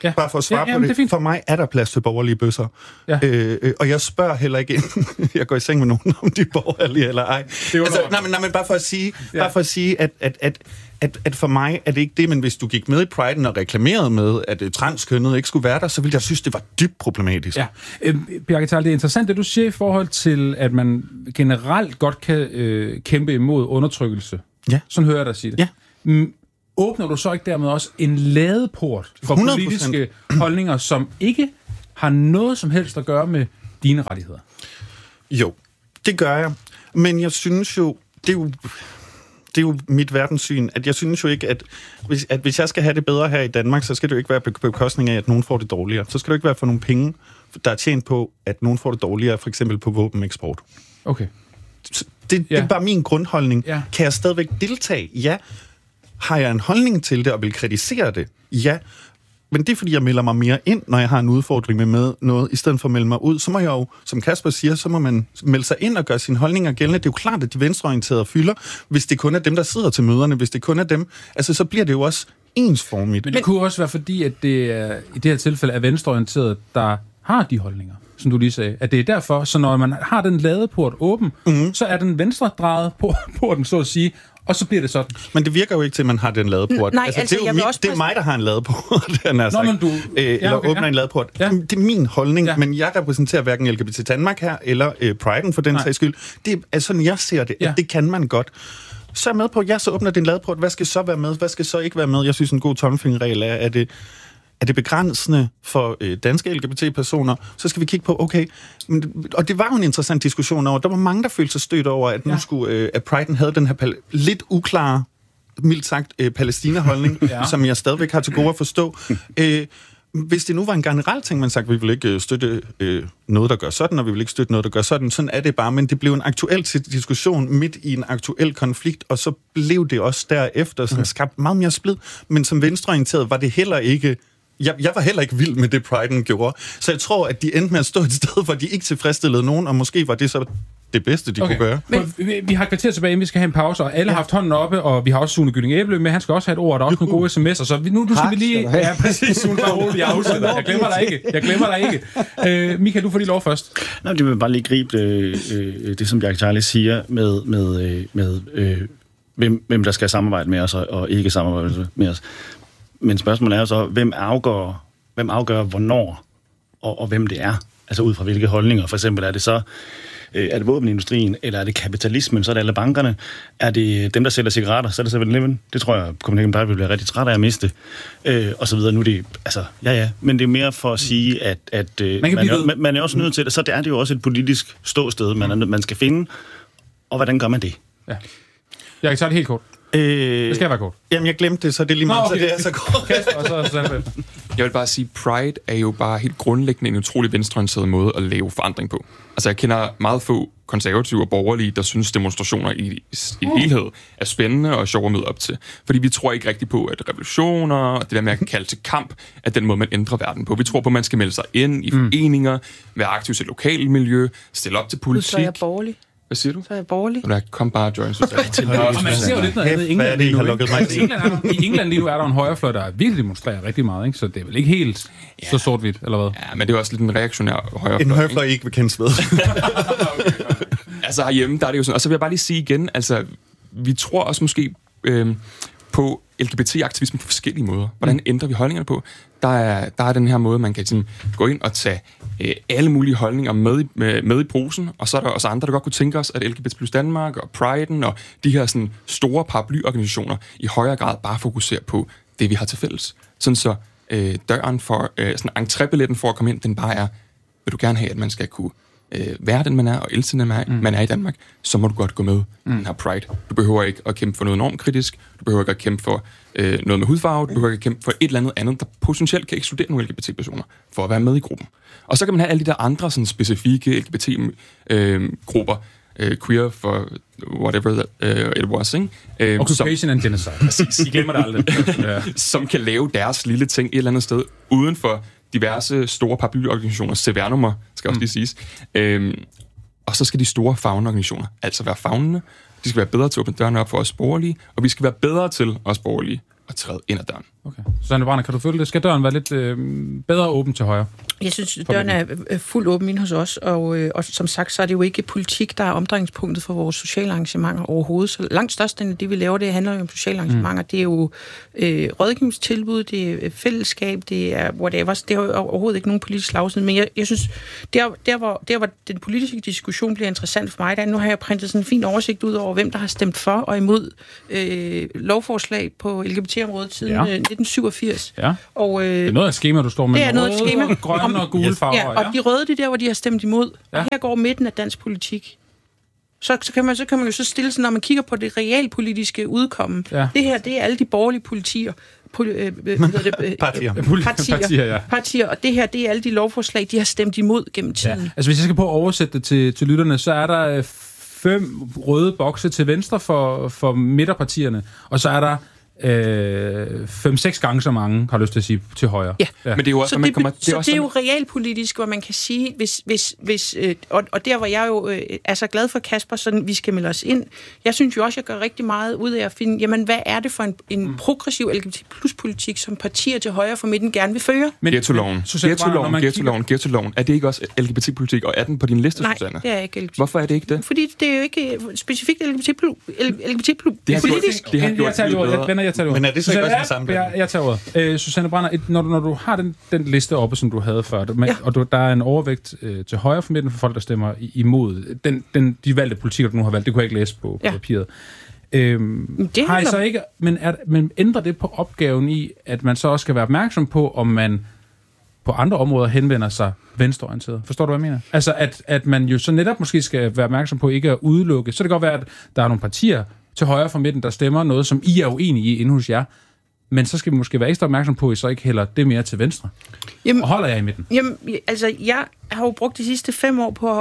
Bare for at svare på det. For mig er der plads til borgerlige bøsser. Ja. Og jeg spørger heller ikke ind. Jeg går i seng med nogen, om de er borgerlige eller ej. Men bare for at sige, at for mig er det ikke det, men hvis du gik med i Pride'en og reklamerede med, at transkønnet ikke skulle være der, så ville jeg synes, det var dybt problematisk. Ja. Bjarke Theil, det er interessant, det du siger i forhold til, at man generelt godt kan kæmpe imod undertrykkelse. Ja. Sådan hører jeg dig sige det. Ja. Åbner du så ikke dermed også en ladeport for 100%. Politiske holdninger, som ikke har noget som helst at gøre med dine rettigheder? Jo, det gør jeg. Men jeg synes jo, det er jo mit verdenssyn, at jeg synes jo ikke, at hvis jeg skal have det bedre her i Danmark, så skal det jo ikke være på bekostning af, at nogen får det dårligere. Så skal det ikke være for nogle penge, der er tjent på, at nogen får det dårligere, for eksempel på våbeneksport. Okay. Det er bare min grundholdning. Ja. Kan jeg stadigvæk deltage? Ja. Har jeg en holdning til det og vil kritisere det? Ja. Men det er, fordi jeg melder mig mere ind, når jeg har en udfordring med noget, i stedet for at melde mig ud. Så må jeg jo, som Kasper siger, så må man melde sig ind og gøre sine holdninger gældende. Det er jo klart, at de venstreorienterede fylder, hvis det kun er dem, der sidder til møderne, hvis det kun er dem. Altså, så bliver det jo også ensformigt. Men det kunne også være fordi, at det er, i det her tilfælde er venstreorienterede, der har de holdninger, som du lige sagde. At det er derfor, så når man har den ladeport åben, så er den venstredrejet porten, så at sige, og så bliver det sådan. Men det virker jo ikke til, at man har den ladeport. Nej, altså, det er mig, der har en ladeport. Eller åbner en ladeport. Ja. Det er min holdning, men jeg repræsenterer hverken LGBT Danmark her, eller Pride'en for den sags skyld. Det er sådan, jeg ser det, at det kan man godt. Så er jeg med på, så åbner din ladeport. Hvad skal så være med? Hvad skal så ikke være med? Jeg synes, en god tommelfingerregel er, er det begrænsende for danske LGBT-personer, så skal vi kigge på, okay, og det var jo en interessant diskussion over, der var mange, der følte sig stødt over, at nu skulle, at Pride'en havde den her lidt uklare, mildt sagt, Palæstina-holdning, som jeg stadigvæk har til gode at forstå. Hvis det nu var en generel ting, man sagde, vi vil ikke støtte noget, der gør sådan, og vi vil ikke støtte noget, der gør sådan, sådan er det bare, men det blev en aktuel diskussion midt i en aktuel konflikt, og så blev det også derefter sådan skabt meget mere splid, men som venstreorienteret var det heller ikke. Jeg var heller ikke vild med det, Pride'en gjorde. Så jeg tror, at de endte med at stå et sted, hvor de ikke tilfredsstillede nogen, og måske var det så det bedste, de kunne gøre. Men vi har et kvarter tilbage, vi skal have en pause, og alle har haft hånden oppe, og vi har også Sune Gylling Æble med, han skal også have et ord, og der er også nogle gode sms'er, så nu skal vi lige. Ja, præcis, Sune, bare roligt, jeg afsætter. Jeg glemmer dig ikke. Michael, du får lige lov først. Nå, det vil bare lige gribe det, som Bjarke Theil siger, med hvem der skal samarbejde med os, og ikke samarbejde med os. Men spørgsmålet er jo så, hvem afgør hvornår, og hvem det er? Altså ud fra hvilke holdninger. For eksempel er det våbenindustrien, eller er det kapitalismen, så er det alle bankerne? Er det dem, der sælger cigaretter, så er det 7-Eleven? Det tror jeg, Copenhagen Pride vil blive rigtig træt af at miste. Og så videre. Nu er det, altså, men det er mere for at sige, at man er også nødt til det. Så er det jo også et politisk ståsted, man skal finde. Og hvordan gør man det? Ja. Jeg kan tage det helt kort. Det skal være kort. Jamen, jeg glemte det, så det er lige meget, okay. Så det er så kort. Jeg vil bare sige, Pride er jo bare helt grundlæggende en utrolig venstreorienteret måde at lave forandring på. Altså, jeg kender meget få konservative og borgerlige, der synes demonstrationer i helhed er spændende og sjove at møde op til. Fordi vi tror ikke rigtig på, at revolutioner og det der med at kalde til kamp er den måde, man ændrer verden på. Vi tror på, at man skal melde sig ind i foreninger, være aktiv til lokalt miljø, stille op til politik. Så er jeg borgerlig. Hvad siger du? Så er jeg borgerlig. Kom bare og join. Og man ser jo lidt noget andet i England lige nu. I England lige nu er der en højrefløj, der virkelig demonstrerer rigtig meget, ikke? Så det er vel ikke helt så sort-hvidt, eller hvad? Ja, men det er også lidt en reaktionær højrefløj. En højrefløj ikke vil kendes ved. Altså herhjemme, der er det jo sådan. Og så vil jeg bare lige sige igen, altså vi tror også måske på LGBT-aktivisme på forskellige måder. Hvordan ændrer vi holdningerne på? Der er den her måde, man kan sådan gå ind og tage alle mulige holdninger med i posen, og så er der også andre, der godt kunne tænke os, at LGBT plus Danmark og Pride'en og de her sådan store paraplyorganisationer i højere grad bare fokuserer på det, vi har til fælles. Sådan så døren for, sådan entrébilletten for at komme ind, den bare er, vil du gerne have, at man skal kunne være den, man er, og elske den, man er i Danmark, så må du godt gå med i den her Pride. Du behøver ikke at kæmpe for noget normkritisk, du behøver ikke at kæmpe for noget med hudfarve, du behøver ikke at kæmpe for et eller andet, der potentielt kan ekskludere nogle LGBT-personer, for at være med i gruppen. Og så kan man have alle de der andre sådan, specifikke LGBT-grupper, queer for whatever it was, ikke? Occupation and genocide. Præcis. I glemmer det aldrig. Som kan lave deres lille ting et eller andet sted, uden for diverse store paraplyorganisationer, CVR-nummer, skal også lige siges. Og så skal de store fagneorganisationer altså være fagnende. De skal være bedre til at åbne dørene op for os borgerlige, og vi skal være bedre til os borgerlige at træde ind ad døren. Okay. Susanne Brandner, kan du følge det? Skal døren være lidt bedre åben til højre? Jeg synes, døren er fuldt åben inde hos os, og som sagt, så er det jo ikke politik, der er omdrejningspunktet for vores sociale arrangementer overhovedet. Så langt størstedelen af det, vi laver, det handler jo om sociale arrangementer. Det er jo rådgivningstilbud, det er fællesskab, det er whatever. Det er jo overhovedet ikke nogen politisk slagside, men jeg synes, der hvor den politiske diskussion bliver interessant for mig, nu har jeg printet sådan en fin oversigt ud over, hvem der har stemt for og imod lovforslag på LGBT-området siden 1987. Ja. Og, det er noget af et skema, du står med. Det er noget af et skema. Grønne og gule farver. Ja, og de røde, det er der, hvor de har stemt imod. Ja. Og her går midten af dansk politik. Så kan man jo så stille sig, når man kigger på det realpolitiske udkomme. Ja. Det her, det er alle de borgerlige partier, og det her, det er alle de lovforslag, de har stemt imod gennem tiden. Ja. Altså, hvis jeg skal på at oversætte det til lytterne, så er der 5 røde bokse til venstre for midterpartierne, og så er der 5-6 gange så mange, har lyst til at sige, til højre. Ja. Men det er jo også, det er jo realpolitisk, hvor man kan sige, hvis og der hvor jeg jo er så glad for Kasper, så vi skal melde os ind. Jeg synes jo også, jeg gør rigtig meget ud af at finde, jamen hvad er det for en progressiv LGBT+-politik, som partier til højre for midten gerne vil føre? Ghetto-loven, er det ikke også LGBT-politik, og er den på din liste, Nej, Susanne? det er ikke LGBT. Hvorfor er det ikke det? Fordi det er jo ikke specifikt LGBT-politisk. Det har gjort men er det så ikke også den samme? Jeg tager ordet. Susanne Brandner, når du har den liste oppe, som du havde før, og der er en overvægt til højre for midten for folk, der stemmer imod de valgte politikker, du nu har valgt, det kunne jeg ikke læse på papiret. Har I så ikke, men ændrer det på opgaven i, at man så også skal være opmærksom på, om man på andre områder henvender sig venstreorienteret? Forstår du, hvad jeg mener? Altså, at man jo så netop måske skal være opmærksom på ikke at udelukke. Så det kan godt være, at der er nogle partier til højre for midten, der stemmer noget, som I er uenige i inde hos jer. Men så skal vi måske være ekstra opmærksom på, at I så ikke hælder det mere til venstre. Jamen, og holder jeg i midten? Jamen, altså, jeg har jo brugt de sidste 5 år på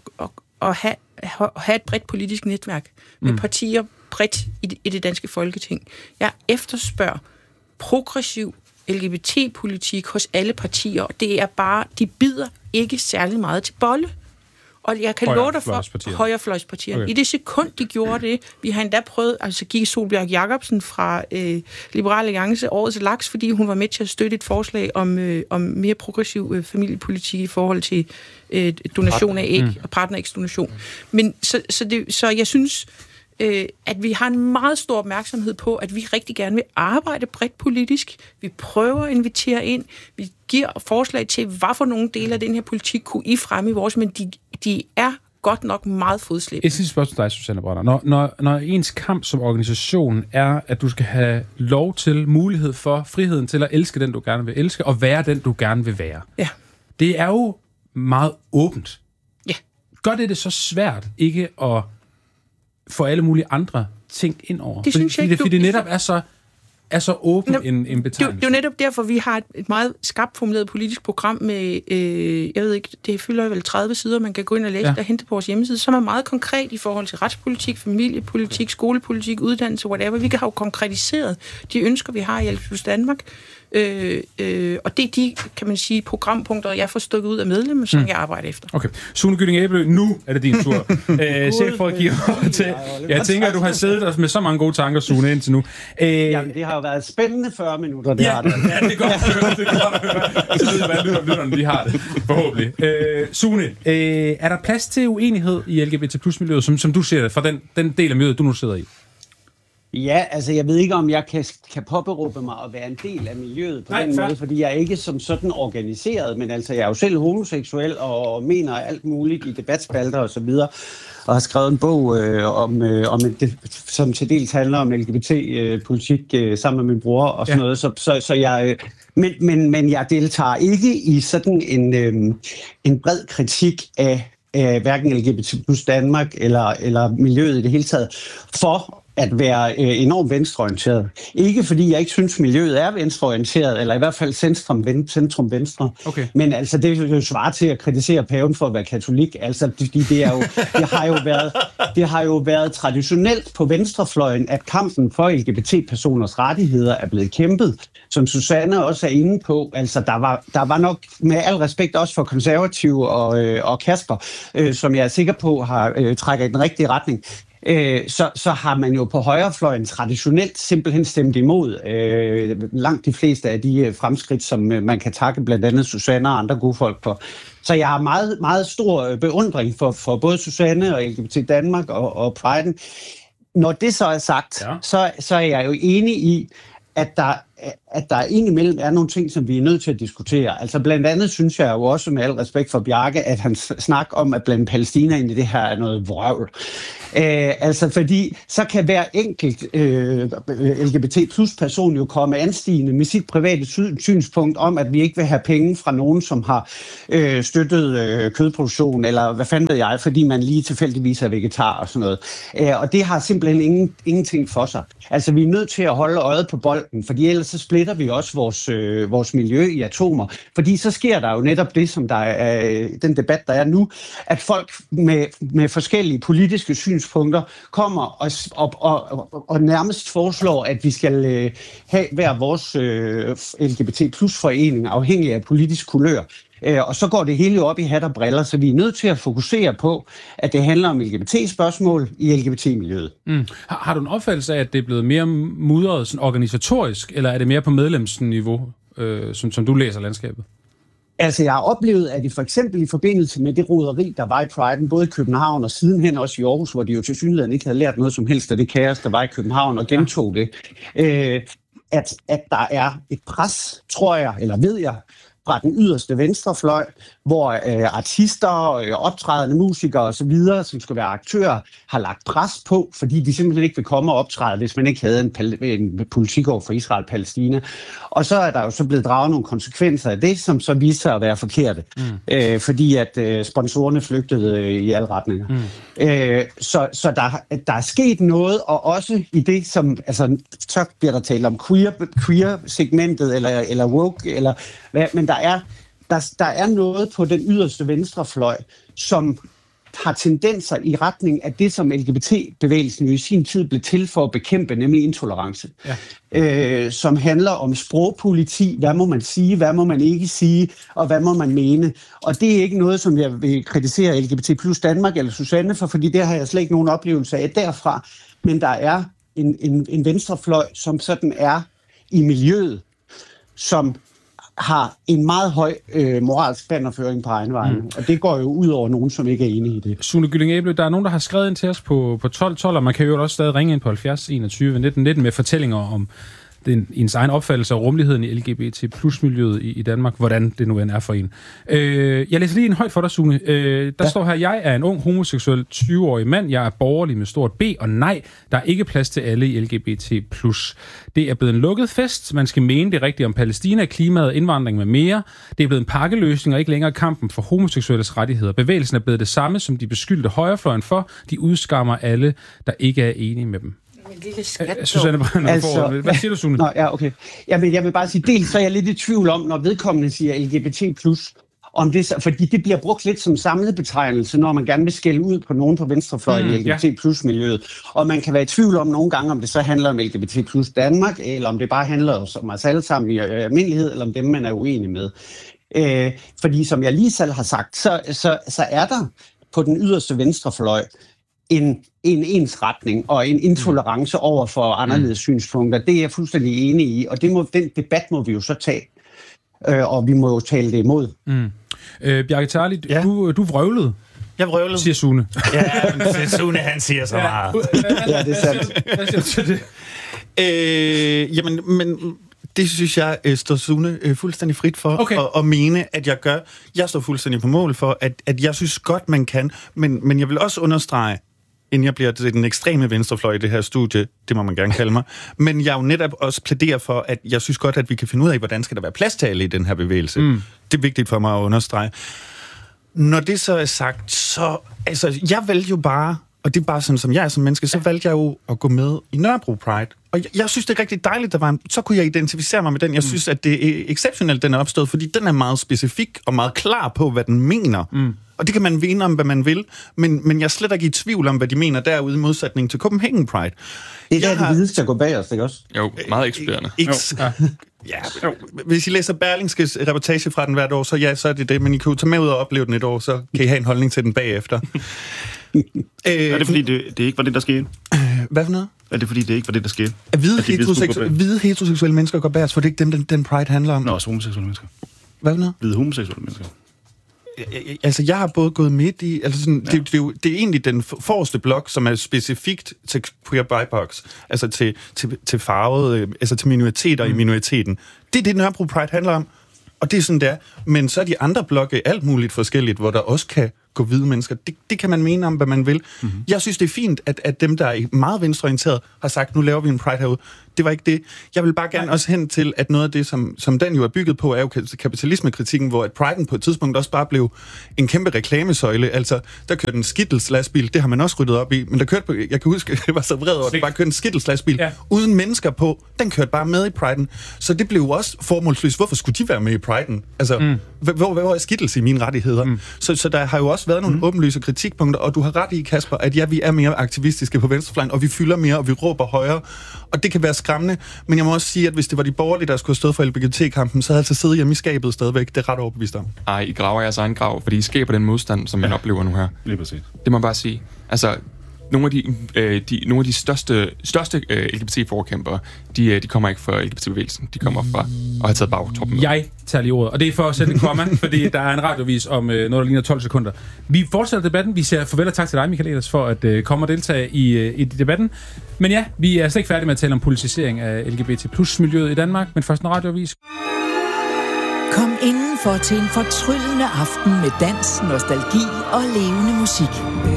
at have et bredt politisk netværk med partier bredt i det danske Folketing. Jeg efterspørger progressiv LGBT-politik hos alle partier, og det er bare, de bider ikke særlig meget til bolle. Og jeg kan love dig for højrefløjspartierne. Okay. I det sekund, de gjorde det, vi har endda prøvet, altså gik Solbjerg Jacobsen fra Liberal Alliance årets laks, fordi hun var med til at støtte et forslag om mere progressiv familiepolitik i forhold til donation af æg og partnerægsdonation. Men så jeg synes, at vi har en meget stor opmærksomhed på, at vi rigtig gerne vil arbejde bredt politisk. Vi prøver at invitere ind. Vi giver forslag til, hvad for nogle dele af den her politik kunne I fremme i vores, men de er godt nok meget fodslæbende. Et sidste spørgsmål til dig, Susanne Brandner. Når ens kamp som organisation er, at du skal have lov til, mulighed for, friheden til at elske den, du gerne vil elske, og være den, du gerne vil være. Ja. Det er jo meget åbent. Ja. Gør det så svært ikke at få alle mulige andre ting ind over? Det synes jeg ikke. Fordi det netop er så åben en betegnelse. Det er jo netop derfor, vi har et meget skarpt formuleret politisk program med, jeg ved ikke, det fylder vel 30 sider, man kan gå ind og læse og hente på vores hjemmeside, som er meget konkret i forhold til retspolitik, familiepolitik, skolepolitik, uddannelse, whatever. Vi kan have konkretiseret de ønsker, vi har i LGBT+ Danmark. Og det er de, kan man sige, programpunkter, jeg får stukket ud af medlemmer, som jeg arbejder efter. Okay. Sune Gylling Æble, nu er det din tur. Chefrådgiver til. Jeg tænker, at du har siddet der med så mange gode tanker, Sune, indtil nu. Jamen, det har jo været spændende 40 minutter, det har det. Ja, det er godt. Det er godt. Så ved hvad lytterne, de har det. Forhåbentlig. Sune, er der plads til uenighed i LGBT+-miljøet, som du ser det, fra den del af miljøet, du nu sidder i? Ja, altså jeg ved ikke, om jeg kan påberåbe mig at være en del af miljøet på den måde, fordi jeg er ikke som sådan organiseret, men altså jeg er jo selv homoseksuel og mener alt muligt i debatspalter og så videre, og har skrevet en bog som til dels handler om LGBT-politik sammen med min bror og sådan noget, så jeg... Men jeg deltager ikke i sådan en bred kritik af hverken LGBT+ Danmark eller miljøet i det hele taget, for at være enormt venstreorienteret. Ikke fordi jeg ikke synes, miljøet er venstreorienteret, eller i hvert fald centrum-venstre. Okay. Men altså, det er jo svar til at kritisere paven for at være katolik. Altså, det har jo været traditionelt på venstrefløjen, at kampen for LGBT-personers rettigheder er blevet kæmpet. Som Susanne også er inde på, altså der var nok med al respekt også for konservative og Kasper, som jeg er sikker på trækker i den rigtige retning. så har man jo på højrefløjen traditionelt simpelthen stemt imod langt de fleste af de fremskridt, som man kan takke blandt andet Susanne og andre gode folk for. Så jeg har meget, meget stor beundring for både Susanne og LGBT Danmark og Pride. Når det så er sagt, så er jeg jo enig i, at der indimellem er nogle ting, som vi er nødt til at diskutere. Altså blandt andet synes jeg jo også, med al respekt for Bjarke, at han snak om at blande Palæstina ind i det her er noget vrøvl. Altså fordi så kan hver enkelt LGBT plus person jo komme anstigende med sit private synspunkt om, at vi ikke vil have penge fra nogen, som har støttet kødproduktion, eller hvad fanden ved jeg, fordi man lige tilfældigvis er vegetar og sådan noget. Og det har simpelthen ingenting for sig. Altså vi er nødt til at holde øjet på bolden, fordi ellers så splitter vi også vores miljø i atomer. Fordi så sker der jo netop det, som der er den debat, der er nu, at folk med forskellige politiske synspunkter kommer og nærmest foreslår, at vi skal have hver vores LGBT plus forening afhængig af politisk kulør. Og så går det hele jo op i hat og briller, så vi er nødt til at fokusere på, at det handler om LGBT-spørgsmål i LGBT-miljøet. Har du en opfattelse af, at det er blevet mere mudret sådan organisatorisk, eller er det mere på medlemsniveau, som du læser landskabet? Altså, jeg har oplevet, at for eksempel i forbindelse med det roderi, der var i Pride'en, både i København og sidenhen også i Aarhus, hvor de jo til synligheden ikke havde lært noget som helst af det kaos, der var i København, og gentog det, at der er et pres, tror jeg, eller ved jeg, fra den yderste venstrefløj, hvor artister, optrædende musikere osv., som skal være aktører, har lagt pres på, fordi de simpelthen ikke vil komme og optræde, hvis man ikke havde en politik over for Israel-Palæstina. Og så er der jo så blevet draget nogle konsekvenser af det, som så viser sig at være forkerte, fordi at sponsorerne flygtede i alle retninger. Så der er sket noget, og også i det, som, altså, så bliver der talt om queer-segmentet, eller woke, eller hvad, men der er noget på den yderste venstrefløj, som har tendenser i retning af det, som LGBT-bevægelsen jo i sin tid blev til for at bekæmpe, nemlig intolerance. Som handler om sprogpoliti, hvad må man sige, hvad må man ikke sige, og hvad må man mene. Og det er ikke noget, som jeg vil kritisere LGBT plus Danmark eller Susanne for, fordi det har jeg slet ikke nogen oplevelse af derfra. Men der er en venstrefløj, som sådan er i miljøet, som har en meget høj moralsk bannerføring på egen vej. Og det går jo ud over nogen, som ikke er enige i det. Sune Gylling-Æble, der er nogen, der har skrevet ind til os på 1212, og man kan jo også stadig ringe ind på 70 21 19 med fortællinger om ens egen opfattelse af rummeligheden i LGBT plus miljøet i Danmark, hvordan det nu end er for en. Jeg læser lige en højt for dig, Sune. Der står her, jeg er en ung homoseksuel 20-årig mand, jeg er borgerlig med stort B, og nej, der er ikke plads til alle i LGBT plus. Det er blevet en lukket fest, man skal mene det rigtigt om Palæstina, klimaet, indvandring med mere. Det er blevet en pakkeløsning og ikke længere kampen for homoseksuelles rettigheder. Bevægelsen er blevet det samme, som de beskyldte højrefløjen for. De udskammer alle, der ikke er enige med dem. Susanne Brønder, altså, hvad siger du, Sune? Okay. Jamen, jeg vil bare sige, dels så er jeg lidt i tvivl om, når vedkommende siger LGBT+, om det, fordi det bliver brugt lidt som samlebetegnelse, når man gerne vil skælde ud på nogen på venstrefløjen i LGBT plus miljøet. Og man kan være i tvivl om nogle gange, om det så handler om LGBT plus Danmark, eller om det bare handler om os alle sammen i almindelighed, eller om dem, man er uenig med. Fordi som jeg lige selv har sagt, så er der på den yderste venstrefløj en ensretning og en intolerance over for anderledes synspunkter. Det er jeg fuldstændig enig i, og den debat må vi jo så tage, og vi må jo tale det imod. Bjarke Tarli, du vrøvlede. Jeg vrøvlede. Siger Sune. Ja, men Sune, han siger så meget. Ja, det er sandt. Hvad siger du til det? Jamen, men det synes jeg står Sune fuldstændig frit for at mene, at jeg gør. Jeg står fuldstændig på mål for, at jeg synes godt, man kan, men jeg vil også understrege, inden jeg bliver til den ekstreme venstrefløj i det her studie, det må man gerne kalde mig, men jeg jo netop også plæderer for, at jeg synes godt, at vi kan finde ud af, hvordan skal der være plads til alle i den her bevægelse. Det er vigtigt for mig at understrege. Når det så er sagt, så altså, jeg valgte jo bare, og det er bare sådan, som jeg er som menneske, så valgte jeg jo at gå med i Nørrebro Pride. Og jeg synes, det er rigtig dejligt, så kunne jeg identificere mig med den. Jeg synes, at det er exceptionelt, den er opstået, fordi den er meget specifik og meget klar på, hvad den mener. Og det kan man vinde om, hvad man vil, men jeg er slet ikke i tvivl om, hvad de mener derude i modsætning til Copenhagen Pride. Det er det videste at gå bag os, ikke også? Jo, meget ekspederende. Ja, hvis I læser Berlingskes reportage fra den hvert år, så er det det, men I kan jo tage med ud og opleve den et år, så kan I have en holdning til den bagefter. Er det fordi, det ikke var det, der skete? Hvad for noget? Er det fordi, det ikke var det, der skete? Hvide heteroseksuelle mennesker går bærs, for det er ikke dem, den Pride handler om. Nå, også homoseksuelle mennesker. Hvad for noget? Hvide homoseksuelle mennesker. Altså, jeg har både gået midt i... Altså sådan, ja. det er egentlig den forreste blok, som er specifikt til queer BIPOC, altså til farvede, altså til minoriteter i minoriteten. Det er det, Nørrebro Pride handler om, og det er sådan, der. Men så er de andre blokke alt muligt forskelligt, hvor der også kan gå hvide mennesker. Det kan man mene om, hvad man vil. Mm-hmm. Jeg synes, det er fint, at dem, der er meget venstreorienteret, har sagt, nu laver vi en Pride herude. Det var ikke det. Jeg vil bare gerne også hen til, at noget af det, som den jo er bygget på, er jo kapitalismekritikken, hvor at Pride'en på et tidspunkt også bare blev en kæmpe reklamesøjle. Altså, der kørte en Skittles-lastbil, det har man også ryddet op i, men der kørte på, jeg kan huske, det var så vred over, at der bare kørte en Skittles-lastbil uden mennesker på. Den kørte bare med i Pride'en. Så det blev jo også formålsløst. Hvorfor skulle de være med i Pride'en? Altså, hvor er Skittles i mine rettigheder? Så der har jo også været nogle åbenlyse kritikpunkter, og du har ret i, Kasper, at ja, vi er mere aktivistiske på venstrefløjen, og vi fylder mere, og vi råber højere. Og det kan være skræmmende, men jeg må også sige, at hvis det var de borgerlige, der skulle have stået for LGBT-kampen, så havde jeg altså siddet hjemme i skabet stadigvæk. Det er ret overbevist om. Ej, I graver jeres egen grav, fordi I skaber den modstand, som man oplever nu her. Lige præcis. Det må man bare sige. Altså, nogle af de største LGBT-forkæmpere, de kommer ikke fra LGBT-bevægelsen. De kommer fra at have taget bagtoppen. Jeg tager lige ordet, og det er for at sætte en komma, fordi der er en radiovis om noget, der ligner 12 sekunder. Vi fortsætter debatten. Vi siger farvel og tak til dig, Michael Ehlers, for at komme og deltage i debatten. Men ja, vi er slet ikke færdige med at tale om politisering af LGBT+-miljøet i Danmark, men først en radiovis. Kom indenfor til en fortryllende aften med dans, nostalgi og levende musik.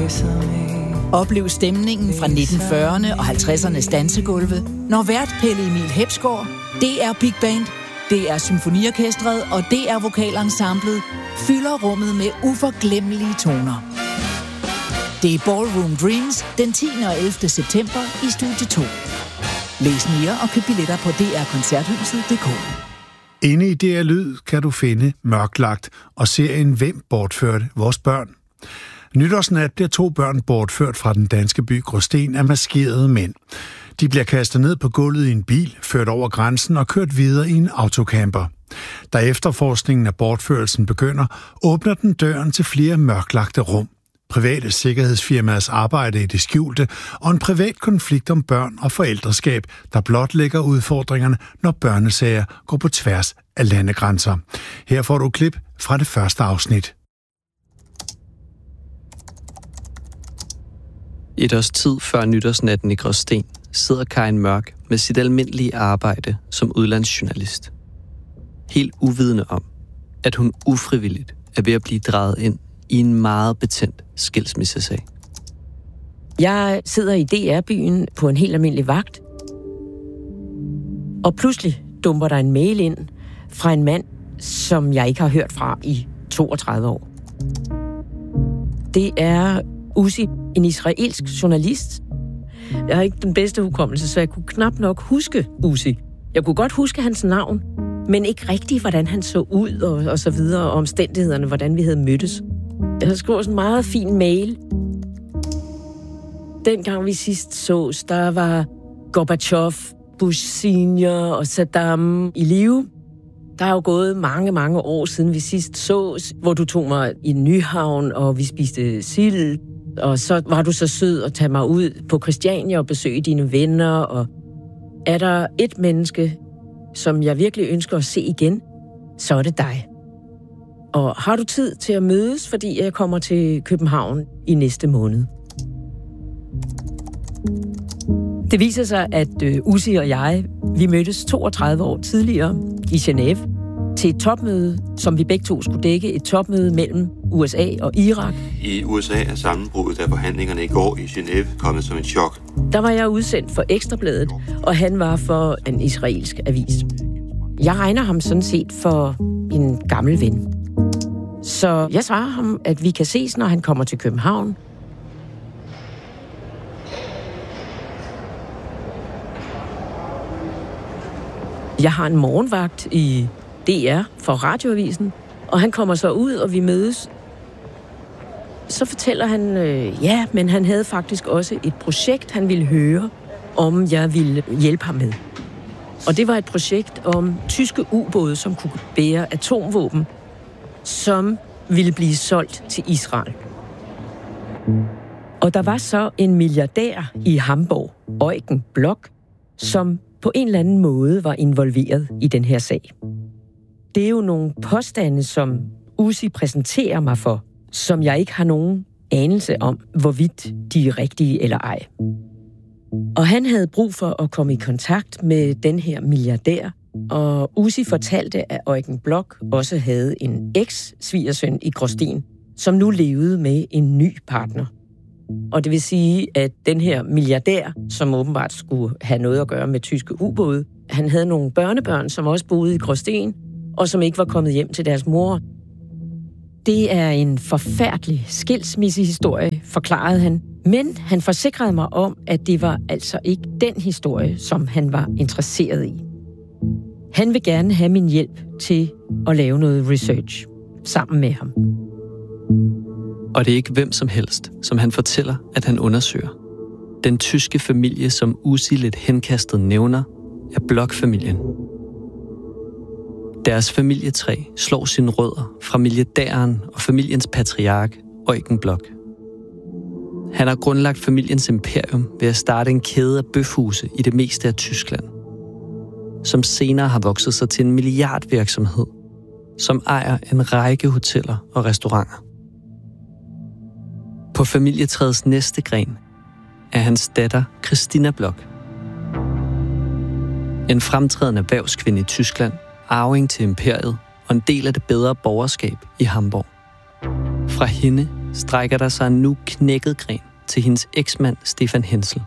Oplev stemningen fra 1940'erne og 50'ernes dansegulve, når vært Pelle Emil Hepsgaard, DR Big Band, DR Symfoniorkestret og DR Vokalensemblet fylder rummet med uforglemmelige toner. Det er Ballroom Dreams den 10. og 11. september i Studie 2. Læs mere og køb billetter på drkoncerthuset.dk. Inde i DR Lyd kan du finde Mørklagt og serien Hvem bortførte vores børn. Nytårsnat bliver 2 børn bortført fra den danske by Gråsten af maskerede mænd. De bliver kastet ned på gulvet i en bil, ført over grænsen og kørt videre i en autocamper. Da efterforskningen af bortførelsen begynder, åbner den døren til flere mørklagte rum. Private sikkerhedsfirmaers arbejde i det skjulte og en privat konflikt om børn og forældreskab, der blotlægger udfordringerne, når børnesager går på tværs af landegrænser. Her får du et klip fra det første afsnit. Et års tid før nytårsnatten i Gråsten sidder Karin Mørk med sit almindelige arbejde som udlandsjournalist. Helt uvidende om, at hun ufrivilligt er ved at blive draget ind i en meget betændt skilsmissesag. Jeg sidder i DR-byen på en helt almindelig vagt, og pludselig dumper der en mail ind fra en mand, som jeg ikke har hørt fra i 32 år. Det er Uzi, en israelsk journalist. Jeg har ikke den bedste hukommelse, så jeg kunne knap nok huske Uzi. Jeg kunne godt huske hans navn, men ikke rigtigt, hvordan han så ud og så videre, og omstændighederne, hvordan vi havde mødtes. Jeg havde skrevet sådan en meget fin mail. Dengang vi sidst sås, der var Gorbachev, Bush Senior og Saddam i live. Der er jo gået mange, mange år siden vi sidst sås, hvor du tog mig i Nyhavn, og vi spiste sild. Og så var du så sød at tage mig ud på Christiania og besøge dine venner. Og er der et menneske, som jeg virkelig ønsker at se igen, så er det dig. Og har du tid til at mødes, fordi jeg kommer til København i næste måned? Det viser sig, at Uzi og jeg, vi mødtes 32 år tidligere i Genève til et topmøde, som vi begge to skulle dække, et topmøde mellem USA og Irak. I USA er sammenbruddet af forhandlingerne i går i Genève kommet som et chok. Der var jeg udsendt for Ekstrabladet, og han var for en israelsk avis. Jeg regner ham sådan set for en gammel ven. Så jeg svarer ham, at vi kan ses, når han kommer til København. Jeg har en morgenvagt i DR for radioavisen, og han kommer så ud, og vi mødes. Så fortæller han, men han havde faktisk også et projekt, han ville høre, om jeg ville hjælpe ham med. Og det var et projekt om tyske ubåde, som kunne bære atomvåben, som ville blive solgt til Israel. Og der var så en milliardær i Hamburg, Eugen Bloch, som på en eller anden måde var involveret i den her sag. Det er jo nogle påstande, som Uzi præsenterer mig for, som jeg ikke har nogen anelse om, hvorvidt de er rigtige eller ej. Og han havde brug for at komme i kontakt med den her milliardær, og Uzi fortalte, at Eugen Bloch også havde en eks-svigersøn i Gråsten, som nu levede med en ny partner. Og det vil sige, at den her milliardær, som åbenbart skulle have noget at gøre med tyske ubåde, han havde nogle børnebørn, som også boede i Gråsten, og som ikke var kommet hjem til deres mor. Det er en forfærdelig skilsmissehistorie, forklarede han. Men han forsikrede mig om, at det var altså ikke den historie, som han var interesseret i. Han vil gerne have min hjælp til at lave noget research sammen med ham. Og det er ikke hvem som helst, som han fortæller, at han undersøger. Den tyske familie, som Uzi lidt henkastet nævner, er Bloch-familien. Deres familietræ slår sine rødder fra milliardæren og familiens patriark, Eugen Bloch. Han har grundlagt familiens imperium ved at starte en kæde af bøfhuse i det meste af Tyskland, som senere har vokset sig til en milliardvirksomhed, som ejer en række hoteller og restauranter. På familietræets næste gren er hans datter Christina Bloch. En fremtrædende erhvervskvinde i Tyskland, arving til imperiet og en del af det bedre borgerskab i Hamburg. Fra hende strækker der sig en nu knækket gren til hendes eksmand Stefan Hensel.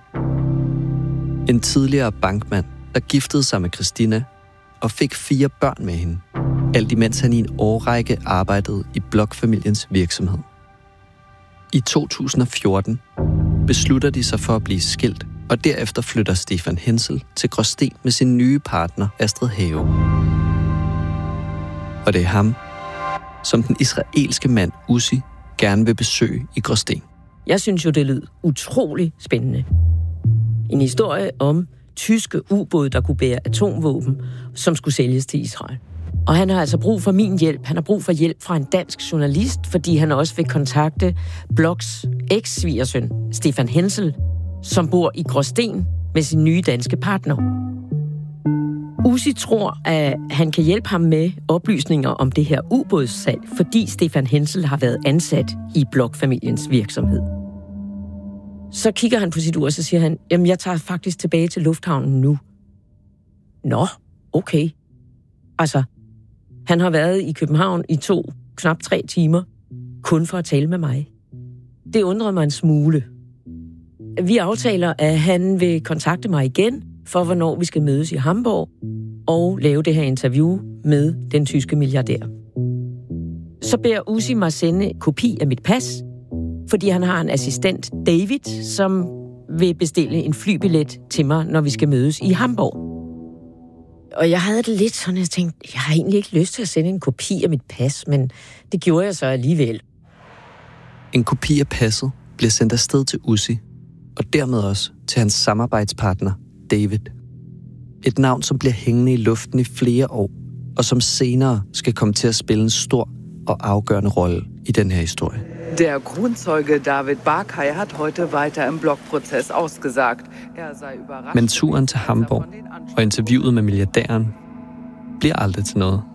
En tidligere bankmand, der giftede sig med Christina og fik 4 børn med hende, alt imens han i en årrække arbejdede i Bloch-familiens virksomhed. I 2014 beslutter de sig for at blive skilt, og derefter flytter Stefan Hensel til Gråsten med sin nye partner Astrid Have. Og det er ham, som den israelske mand Uzi gerne vil besøge i Gråsten. Jeg synes jo, det lød utrolig spændende. En historie om tyske ubåde, der kunne bære atomvåben, som skulle sælges til Israel. Og han har altså brug for min hjælp. Han har brug for hjælp fra en dansk journalist, fordi han også vil kontakte Blochs eks-svigersøn, Stefan Hensel, som bor i Gråsten med sin nye danske partner. Uzi tror, at han kan hjælpe ham med oplysninger om det her ubådssalg, fordi Stefan Hensel har været ansat i Bloch-familiens virksomhed. Så kigger han på sit ur, og så siger han, jamen jeg tager faktisk tilbage til lufthavnen nu. Nå, okay. Altså, han har været i København i knap 3 timer, kun for at tale med mig. Det undrede mig en smule. Vi aftaler, at han vil kontakte mig igen, for hvornår vi skal mødes i Hamburg, og lave det her interview med den tyske milliardær. Så beder Uzi mig sende kopi af mit pas, fordi han har en assistent, David, som vil bestille en flybillet til mig, når vi skal mødes i Hamburg. Og jeg havde det lidt sådan, at jeg tænkte, jeg har egentlig ikke lyst til at sende en kopi af mit pas, men det gjorde jeg så alligevel. En kopi af passet bliver sendt afsted til Uzi, og dermed også til hans samarbejdspartner, David. Et navn, som bliver hængende i luften i flere år, og som senere skal komme til at spille en stor og afgørende rolle i den her historie. Der Grundzeuge David Barkay hat heute weiter im Bloch-Prozess ausgesagt. Sei überrascht. Men turen til Hamburg og interviewet med milliardæren bliver aldrig til noget.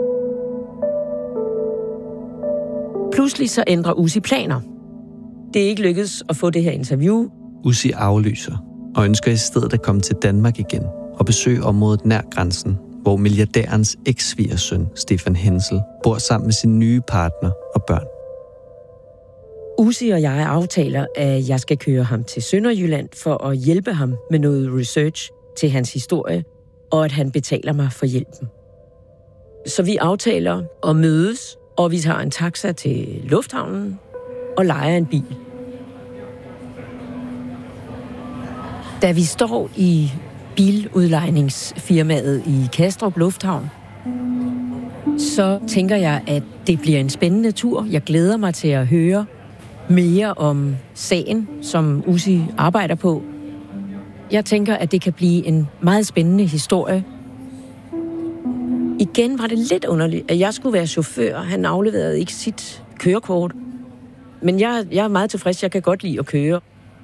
Pludselig så ændrer Uzi planer. Det er ikke lykkedes at få det her interview. Uzi aflyser og ønsker i stedet at komme til Danmark igen og besøge området nær grænsen, hvor milliardærens eks-svigersøn Stefan Hensel bor sammen med sin nye partner og børn. Uzi og jeg aftaler, at jeg skal køre ham til Sønderjylland for at hjælpe ham med noget research til hans historie, og at han betaler mig for hjælpen. Så vi aftaler at mødes, og vi tager en taxa til lufthavnen og lejer en bil. Da vi står i biludlejningsfirmaet i Kastrup Lufthavn, så tænker jeg, at det bliver en spændende tur. Jeg glæder mig til at høre mere om sagen, som Uzi arbejder på. Jeg tænker, at det kan blive en meget spændende historie. Igen var det lidt underligt, at jeg skulle være chauffør. Han afleverede ikke sit kørekort. Men jeg er meget tilfreds. Jeg kan godt lide at køre.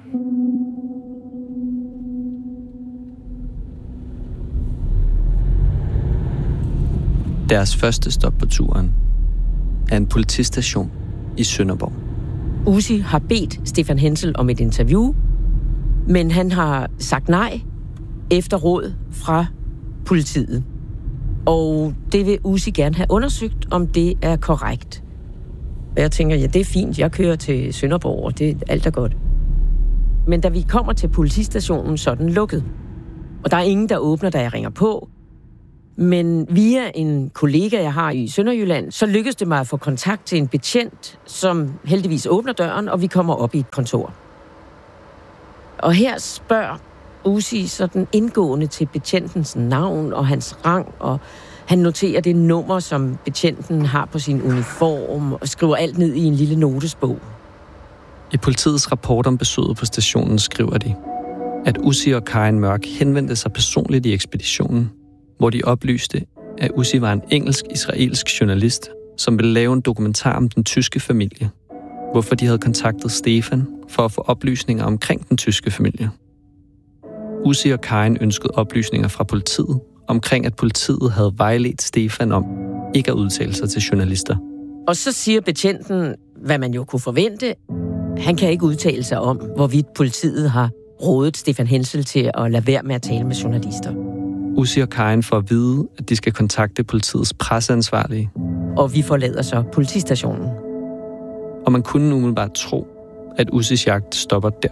Deres første stop på turen er en politistation i Sønderborg. Uzi har bedt Stefan Hensel om et interview, men han har sagt nej efter råd fra politiet. Og det vil Uzi gerne have undersøgt, om det er korrekt. Og jeg tænker, ja, det er fint, jeg kører til Sønderborg, og det alt er godt. Men da vi kommer til politistationen, så er den lukket. Og der er ingen, der åbner, da jeg ringer på. Men via en kollega, jeg har i Sønderjylland, så lykkedes det mig at få kontakt til en betjent, som heldigvis åbner døren, og vi kommer op i et kontor. Og her spørger Uzi sådan indgående til betjentens navn og hans rang, og han noterer det nummer, som betjenten har på sin uniform, og skriver alt ned i en lille notesbog. I politiets rapport om besøget på stationen skriver de, at Uzi og Karin Mørk henvendte sig personligt i ekspeditionen, hvor de oplyste, at Uzi var en engelsk-israelsk journalist, som ville lave en dokumentar om den tyske familie, hvorfor de havde kontaktet Stefan for at få oplysninger omkring den tyske familie. Uzi og Karin ønskede oplysninger fra politiet omkring, at politiet havde vejledt Stefan om ikke at udtale sig til journalister. Og så siger betjenten, hvad man jo kunne forvente. Han kan ikke udtale sig om, hvorvidt politiet har rådet Stefan Hensel til at lade være med at tale med journalister. Uzi og Karin får at vide, at de skal kontakte politiets presseansvarlige. Og vi forlader så politistationen. Og man kunne umiddelbart tro, at Uzis jagt stopper der.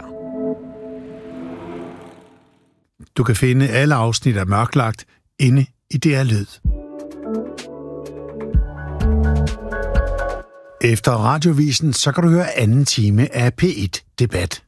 Du kan finde alle afsnit af Mørklagt inde i DR Lyd. Efter radiovisen, så kan du høre anden time af P1 Debat.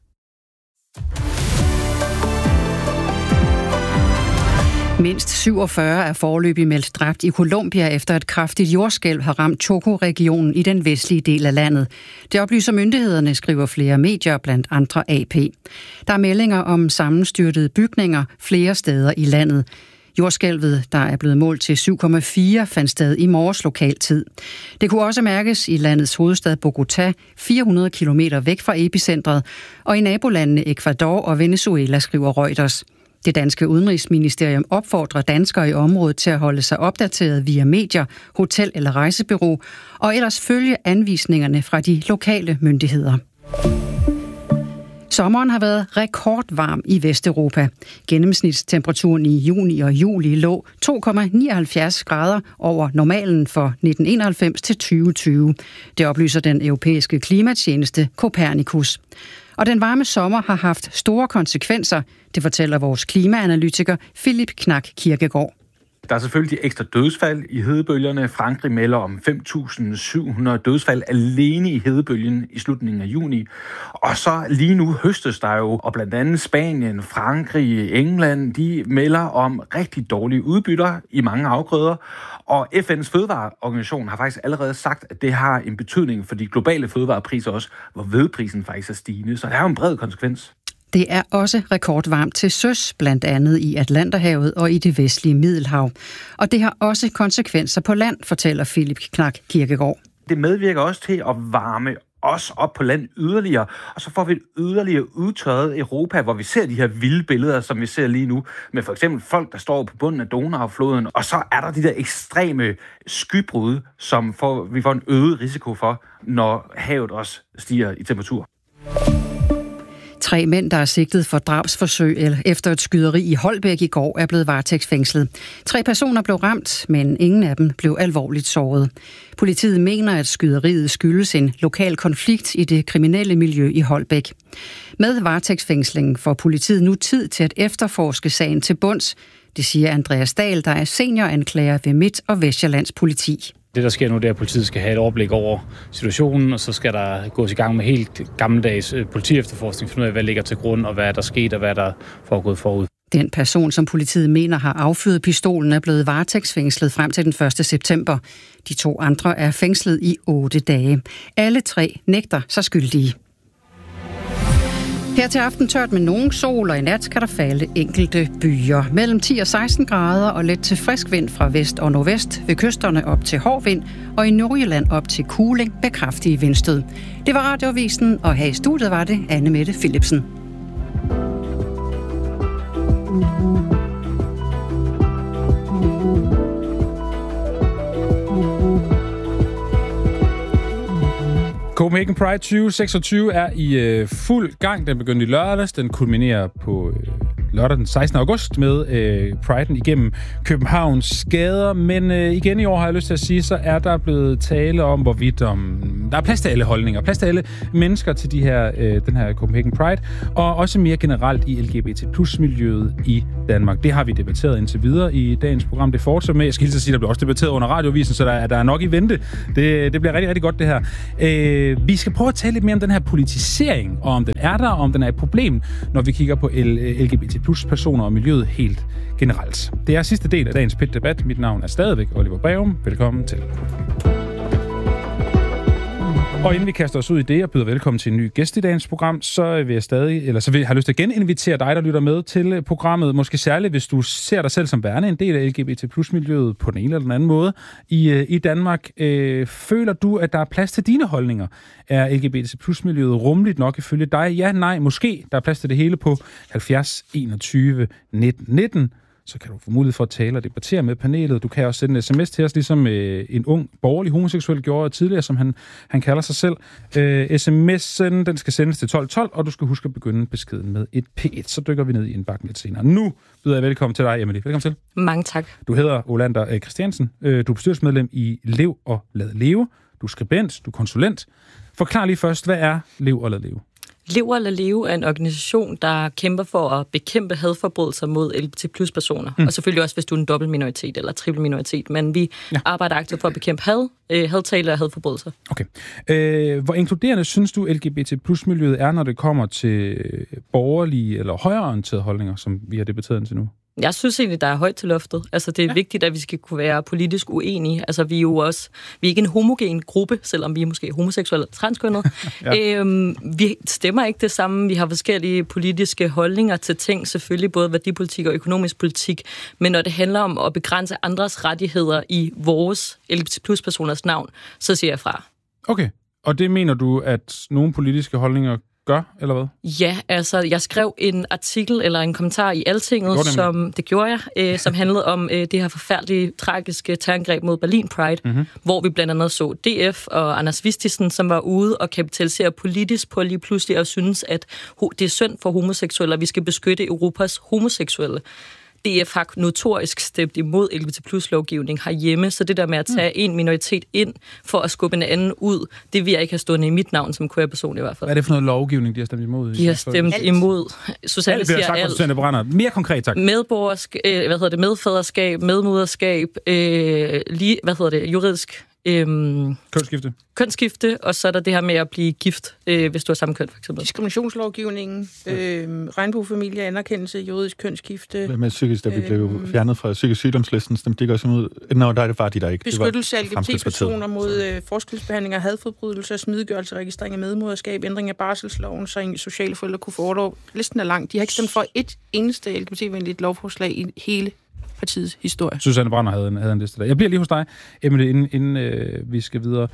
Mindst 47 er foreløbig meldt dræbt i Colombia efter et kraftigt jordskælv har ramt Choco-regionen i den vestlige del af landet. Det oplyser myndighederne, skriver flere medier, blandt andre AP. Der er meldinger om sammenstyrtede bygninger flere steder i landet. Jordskælvet, der er blevet målt til 7,4, fandt sted i morges lokal tid. Det kunne også mærkes i landets hovedstad Bogotá, 400 kilometer væk fra epicentret, og i nabolandene Ecuador og Venezuela, skriver Reuters. Det danske udenrigsministerium opfordrer danskere i området til at holde sig opdateret via medier, hotel- eller rejsebureau, og ellers følge anvisningerne fra de lokale myndigheder. Sommeren har været rekordvarm i Vesteuropa. Gennemsnitstemperaturen i juni og juli lå 2,79 grader over normalen for 1991 til 2020. Det oplyser den europæiske klimatjeneste Copernicus. Og den varme sommer har haft store konsekvenser, det fortæller vores klimaanalytiker Philip Knak Kirkegaard. Der er selvfølgelig de ekstra dødsfald i hedebølgerne. Frankrig melder om 5.700 dødsfald alene i hedebølgen i slutningen af juni. Og så lige nu høstes der jo, og blandt andet Spanien, Frankrig, England, de melder om rigtig dårlige udbytter i mange afgrøder. Og FN's fødevareorganisation har faktisk allerede sagt, at det har en betydning for de globale fødevarepriser også, hvor hvedeprisen faktisk er stigende. Så det har jo en bred konsekvens. Det er også rekordvarmt til søs, blandt andet i Atlanterhavet og i det vestlige Middelhav. Og det har også konsekvenser på land, fortæller Philip Knak Kirkegaard. Det medvirker også til at varme os op på land yderligere, og så får vi et yderligere udtørret Europa, hvor vi ser de her vilde billeder, som vi ser lige nu, med for eksempel folk, der står på bunden af Donaufloden, og så er der de der ekstreme skybrud, som vi får en øget risiko for, når havet også stiger i temperatur. 3 mænd, der er sigtet for drabsforsøg efter et skyderi i Holbæk i går, er blevet varetægtsfængslet. 3 personer blev ramt, men ingen af dem blev alvorligt såret. Politiet mener, at skyderiet skyldes en lokal konflikt i det kriminelle miljø i Holbæk. Med varetægtsfængslingen får politiet nu tid til at efterforske sagen til bunds. Det siger Andreas Dahl, der er senioranklager ved Midt- og Vestsjællands politi. Det, der sker nu, det er, at politiet skal have et overblik over situationen, og så skal der gås i gang med helt gammeldags politiefterforskning, finde ud af, hvad ligger til grund, og hvad er der sket, og hvad er der foregået forud. Den person, som politiet mener har affyret pistolen, er blevet varetægtsfængslet frem til den 1. september. De 2 andre er fængslet i 8 dage. Alle 3 nægter sig skyldige. Her til aften tørt med nogen sol, og i nat kan der falde enkelte byer. Mellem 10 og 16 grader og let til frisk vind fra vest og nordvest. Ved kysterne op til hård vind, og i Nordjylland op til kuling med kraftige vindstød. Det var Radioavisen, og her i studiet var det Anne Mette Philipsen. Copenhagen Pride 2026 er i fuld gang. Den begyndte i lørdags. Den kulminerer på lørdag den 16. august med Pride'en igennem Københavns gader. Men igen i år har jeg lyst til at sige, så er der blevet tale om, hvorvidt der er plads til alle holdninger, plads til alle mennesker til den her Copenhagen Pride, og også mere generelt i LGBT+-miljøet i Danmark. Det har vi debatteret indtil videre i dagens program. Det fortsætter med. Jeg skal hilse at sige, der bliver også debatteret under Radioavisen, så der er nok i vente. Det bliver rigtig, rigtig godt, det her. Vi skal prøve at tale lidt mere om den her politisering, og om den er der, og om den er et problem, når vi kigger på LGBT+-personer og miljøet helt generelt. Det er sidste del af dagens PIT-debat. Mit navn er stadigvæk Oliver Breum. Velkommen til. Og inden vi kaster os ud i det og byder velkommen til en ny gæst i dagens program, så vil jeg have lyst til at geninvitere dig, der lytter med til programmet. Måske særligt, hvis du ser dig selv som værende en del af LGBT+-miljøet på den ene eller den anden måde i Danmark. Føler du, at der er plads til dine holdninger? Er LGBT+-miljøet rummeligt nok ifølge dig? Ja, nej, måske. Der er plads til det hele på 70 21 19 19. Så kan du få mulighed for at tale og debattere med panelet. Du kan også sende en sms til os, ligesom en ung borgerlig homoseksuel gjorde tidligere, som han kalder sig selv. SMS'en, den skal sendes til 1212, og du skal huske at begynde beskeden med et P1. Så dykker vi ned i indbakken lidt senere. Nu byder jeg velkommen til dig, Emily. Velkommen til. Mange tak. Du hedder Olander Christiansen. Du er bestyrelsesmedlem i Lev og Lad Leve. Du er skribent, du er konsulent. Forklar lige først, hvad er Lev og Lad Leve? Lev og Lad Leve er en organisation, der kæmper for at bekæmpe hadforbrydelser mod LGBT+-personer. Og selvfølgelig også, hvis du er en dobbelt minoritet eller triple minoritet. Men vi arbejder aktivt for at bekæmpe hadtale og hadforbrydelser. Okay. Hvor inkluderende synes du, LGBT+-miljøet er, når det kommer til borgerlige eller højreorienterede holdninger, som vi har debatteret indtil nu? Jeg synes egentlig, der er højt til loftet. Altså, det er vigtigt, at vi skal kunne være politisk uenige. Altså, vi er ikke en homogen gruppe, selvom vi er måske homoseksuelle eller transkønnede. Vi stemmer ikke det samme. Vi har forskellige politiske holdninger til ting, selvfølgelig både værdipolitik og økonomisk politik. Men når det handler om at begrænse andres rettigheder i vores LGBT+-personers navn, så siger jeg fra. Okay. Og det mener du, at nogle politiske holdninger gør, eller hvad? Ja, altså, jeg skrev en artikel eller en kommentar i Altinget, som handlede om det her forfærdelige, tragiske terrorangreb mod Berlin Pride, hvor vi blandt andet så DF og Anders Vistisen, som var ude og kapitalisere politisk på lige pludselig og synes, at det er synd for homoseksuelle, og vi skal beskytte Europas homoseksuelle. DF har notorisk stemt imod LGBT+-lovgivning herhjemme, så det der med at tage en minoritet ind for at skubbe en anden ud, det vil jeg ikke have stående i mit navn, som queer person i hvert fald. Hvad er det for noget lovgivning, de har stemt imod? De har stemt imod. Susanne siger alt. Susanne Brænder. Mere konkret, tak. Medfaderskab, medmoderskab, juridisk... Kønsskifte, og så er der det her med at blive gift, hvis du har samme køn, for eksempel. Diskriminationslovgivningen, regnbuefamilie, anerkendelse, juridisk kønsskifte. Hvad med psykisk, da vi blev fjernet fra psykisk sygdomslisten, stemte de ikke også imod? Nå, der er det bare de, der ikke. Beskyttelse af LGBT-personer mod forskelsbehandling af hadforbrydelser, smidiggørelse, registrering af medmoderskab, ændring af barselsloven, så sociale forældre kunne få orlov. Listen er lang. De har ikke stemt for et eneste LGBT-venligt lovforslag i hele partiets historie. Susanne Brænder havde en liste der. Jeg bliver lige hos dig, Emily, inden vi skal videre.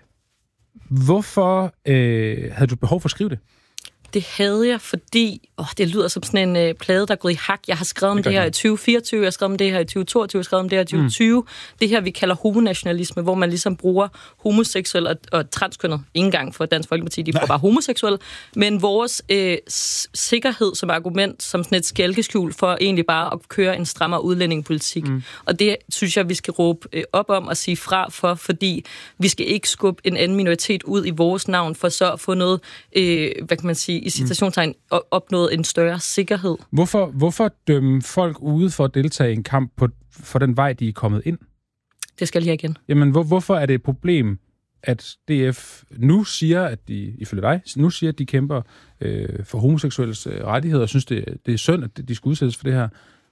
Hvorfor havde du behov for at skrive det? Det havde jeg, fordi det lyder som sådan en plade, der er gået i hak. Jeg har skrevet om det her i 2024, jeg har skrevet om det her i 2022, jeg har skrevet om det her i 2020. Det her, vi kalder homonationalisme, hvor man ligesom bruger homoseksuel og transkønnet. Ingen gang for Dansk Folkeparti, de bruger bare homoseksuel. Men vores sikkerhed som argument, som sådan et skælkeskjul for egentlig bare at køre en strammere udlændingepolitik. Og det synes jeg, vi skal råbe op om og sige fra for, fordi vi skal ikke skubbe en anden minoritet ud i vores navn, for så at få noget, hvad kan man sige, i citationstegn opnået en større sikkerhed. Hvorfor dømme folk ude for at deltage i en kamp for den vej, de er kommet ind? Det skal jeg lige igen. Jamen, hvorfor er det et problem, at DF nu siger, at de, ifølge dig, nu siger, at de kæmper for homoseksuelles rettigheder, og synes, det er synd, at de skal udsættes for det her?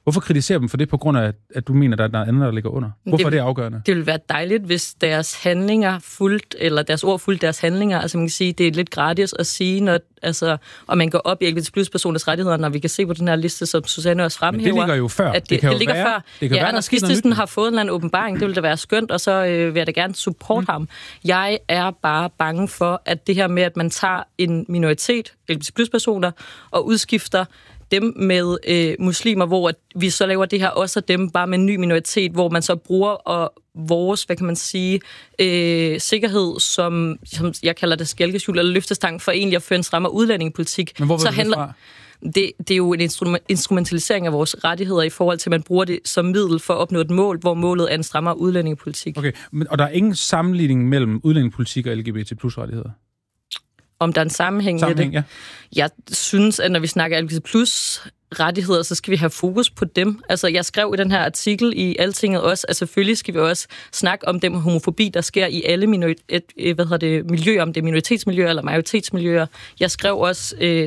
Hvorfor kritiserer dem for det, på grund af, at du mener, der er noget andet, der ligger under? Hvorfor er det afgørende? Det ville være dejligt, hvis deres handlinger fuldt, eller deres ord fuldt deres handlinger. Altså man kan sige, det er lidt gratis at sige, når, altså, og man går op i LGBT+-personers rettigheder, når vi kan se på den her liste, som Susanne også fremhæver. Men det ligger jo før. At det ligger før. Det kan være, når skizlisten har fået en eller anden åbenbaring, det ville da være skønt, og så vil jeg da gerne support ham. Jeg er bare bange for, at det her med, at man tager en minoritet, LGBT+-personer, og udskifter dem med muslimer, hvor vi så laver det her også af dem, bare med en ny minoritet, hvor man så bruger vores, hvad kan man sige, sikkerhed, som jeg kalder det skælkeskjul eller løftestang, for egentlig at føre en strammere udlændingepolitik. Men hvor vil det fra? Det er jo en instrumentalisering af vores rettigheder i forhold til, at man bruger det som middel for at opnå et mål, hvor målet er en strammere udlændingepolitik. Okay, og der er ingen sammenligning mellem udlændingepolitik og LGBT+-rettigheder? Om der er en sammenhæng med det. Ja. Jeg synes, at når vi snakker LGBT+ rettigheder, så skal vi have fokus på dem. Altså, jeg skrev i den her artikel i Altinget også, at selvfølgelig skal vi også snakke om den homofobi, der sker i alle miljøer, om det er minoritetsmiljøer eller majoritetsmiljøer. Jeg skrev også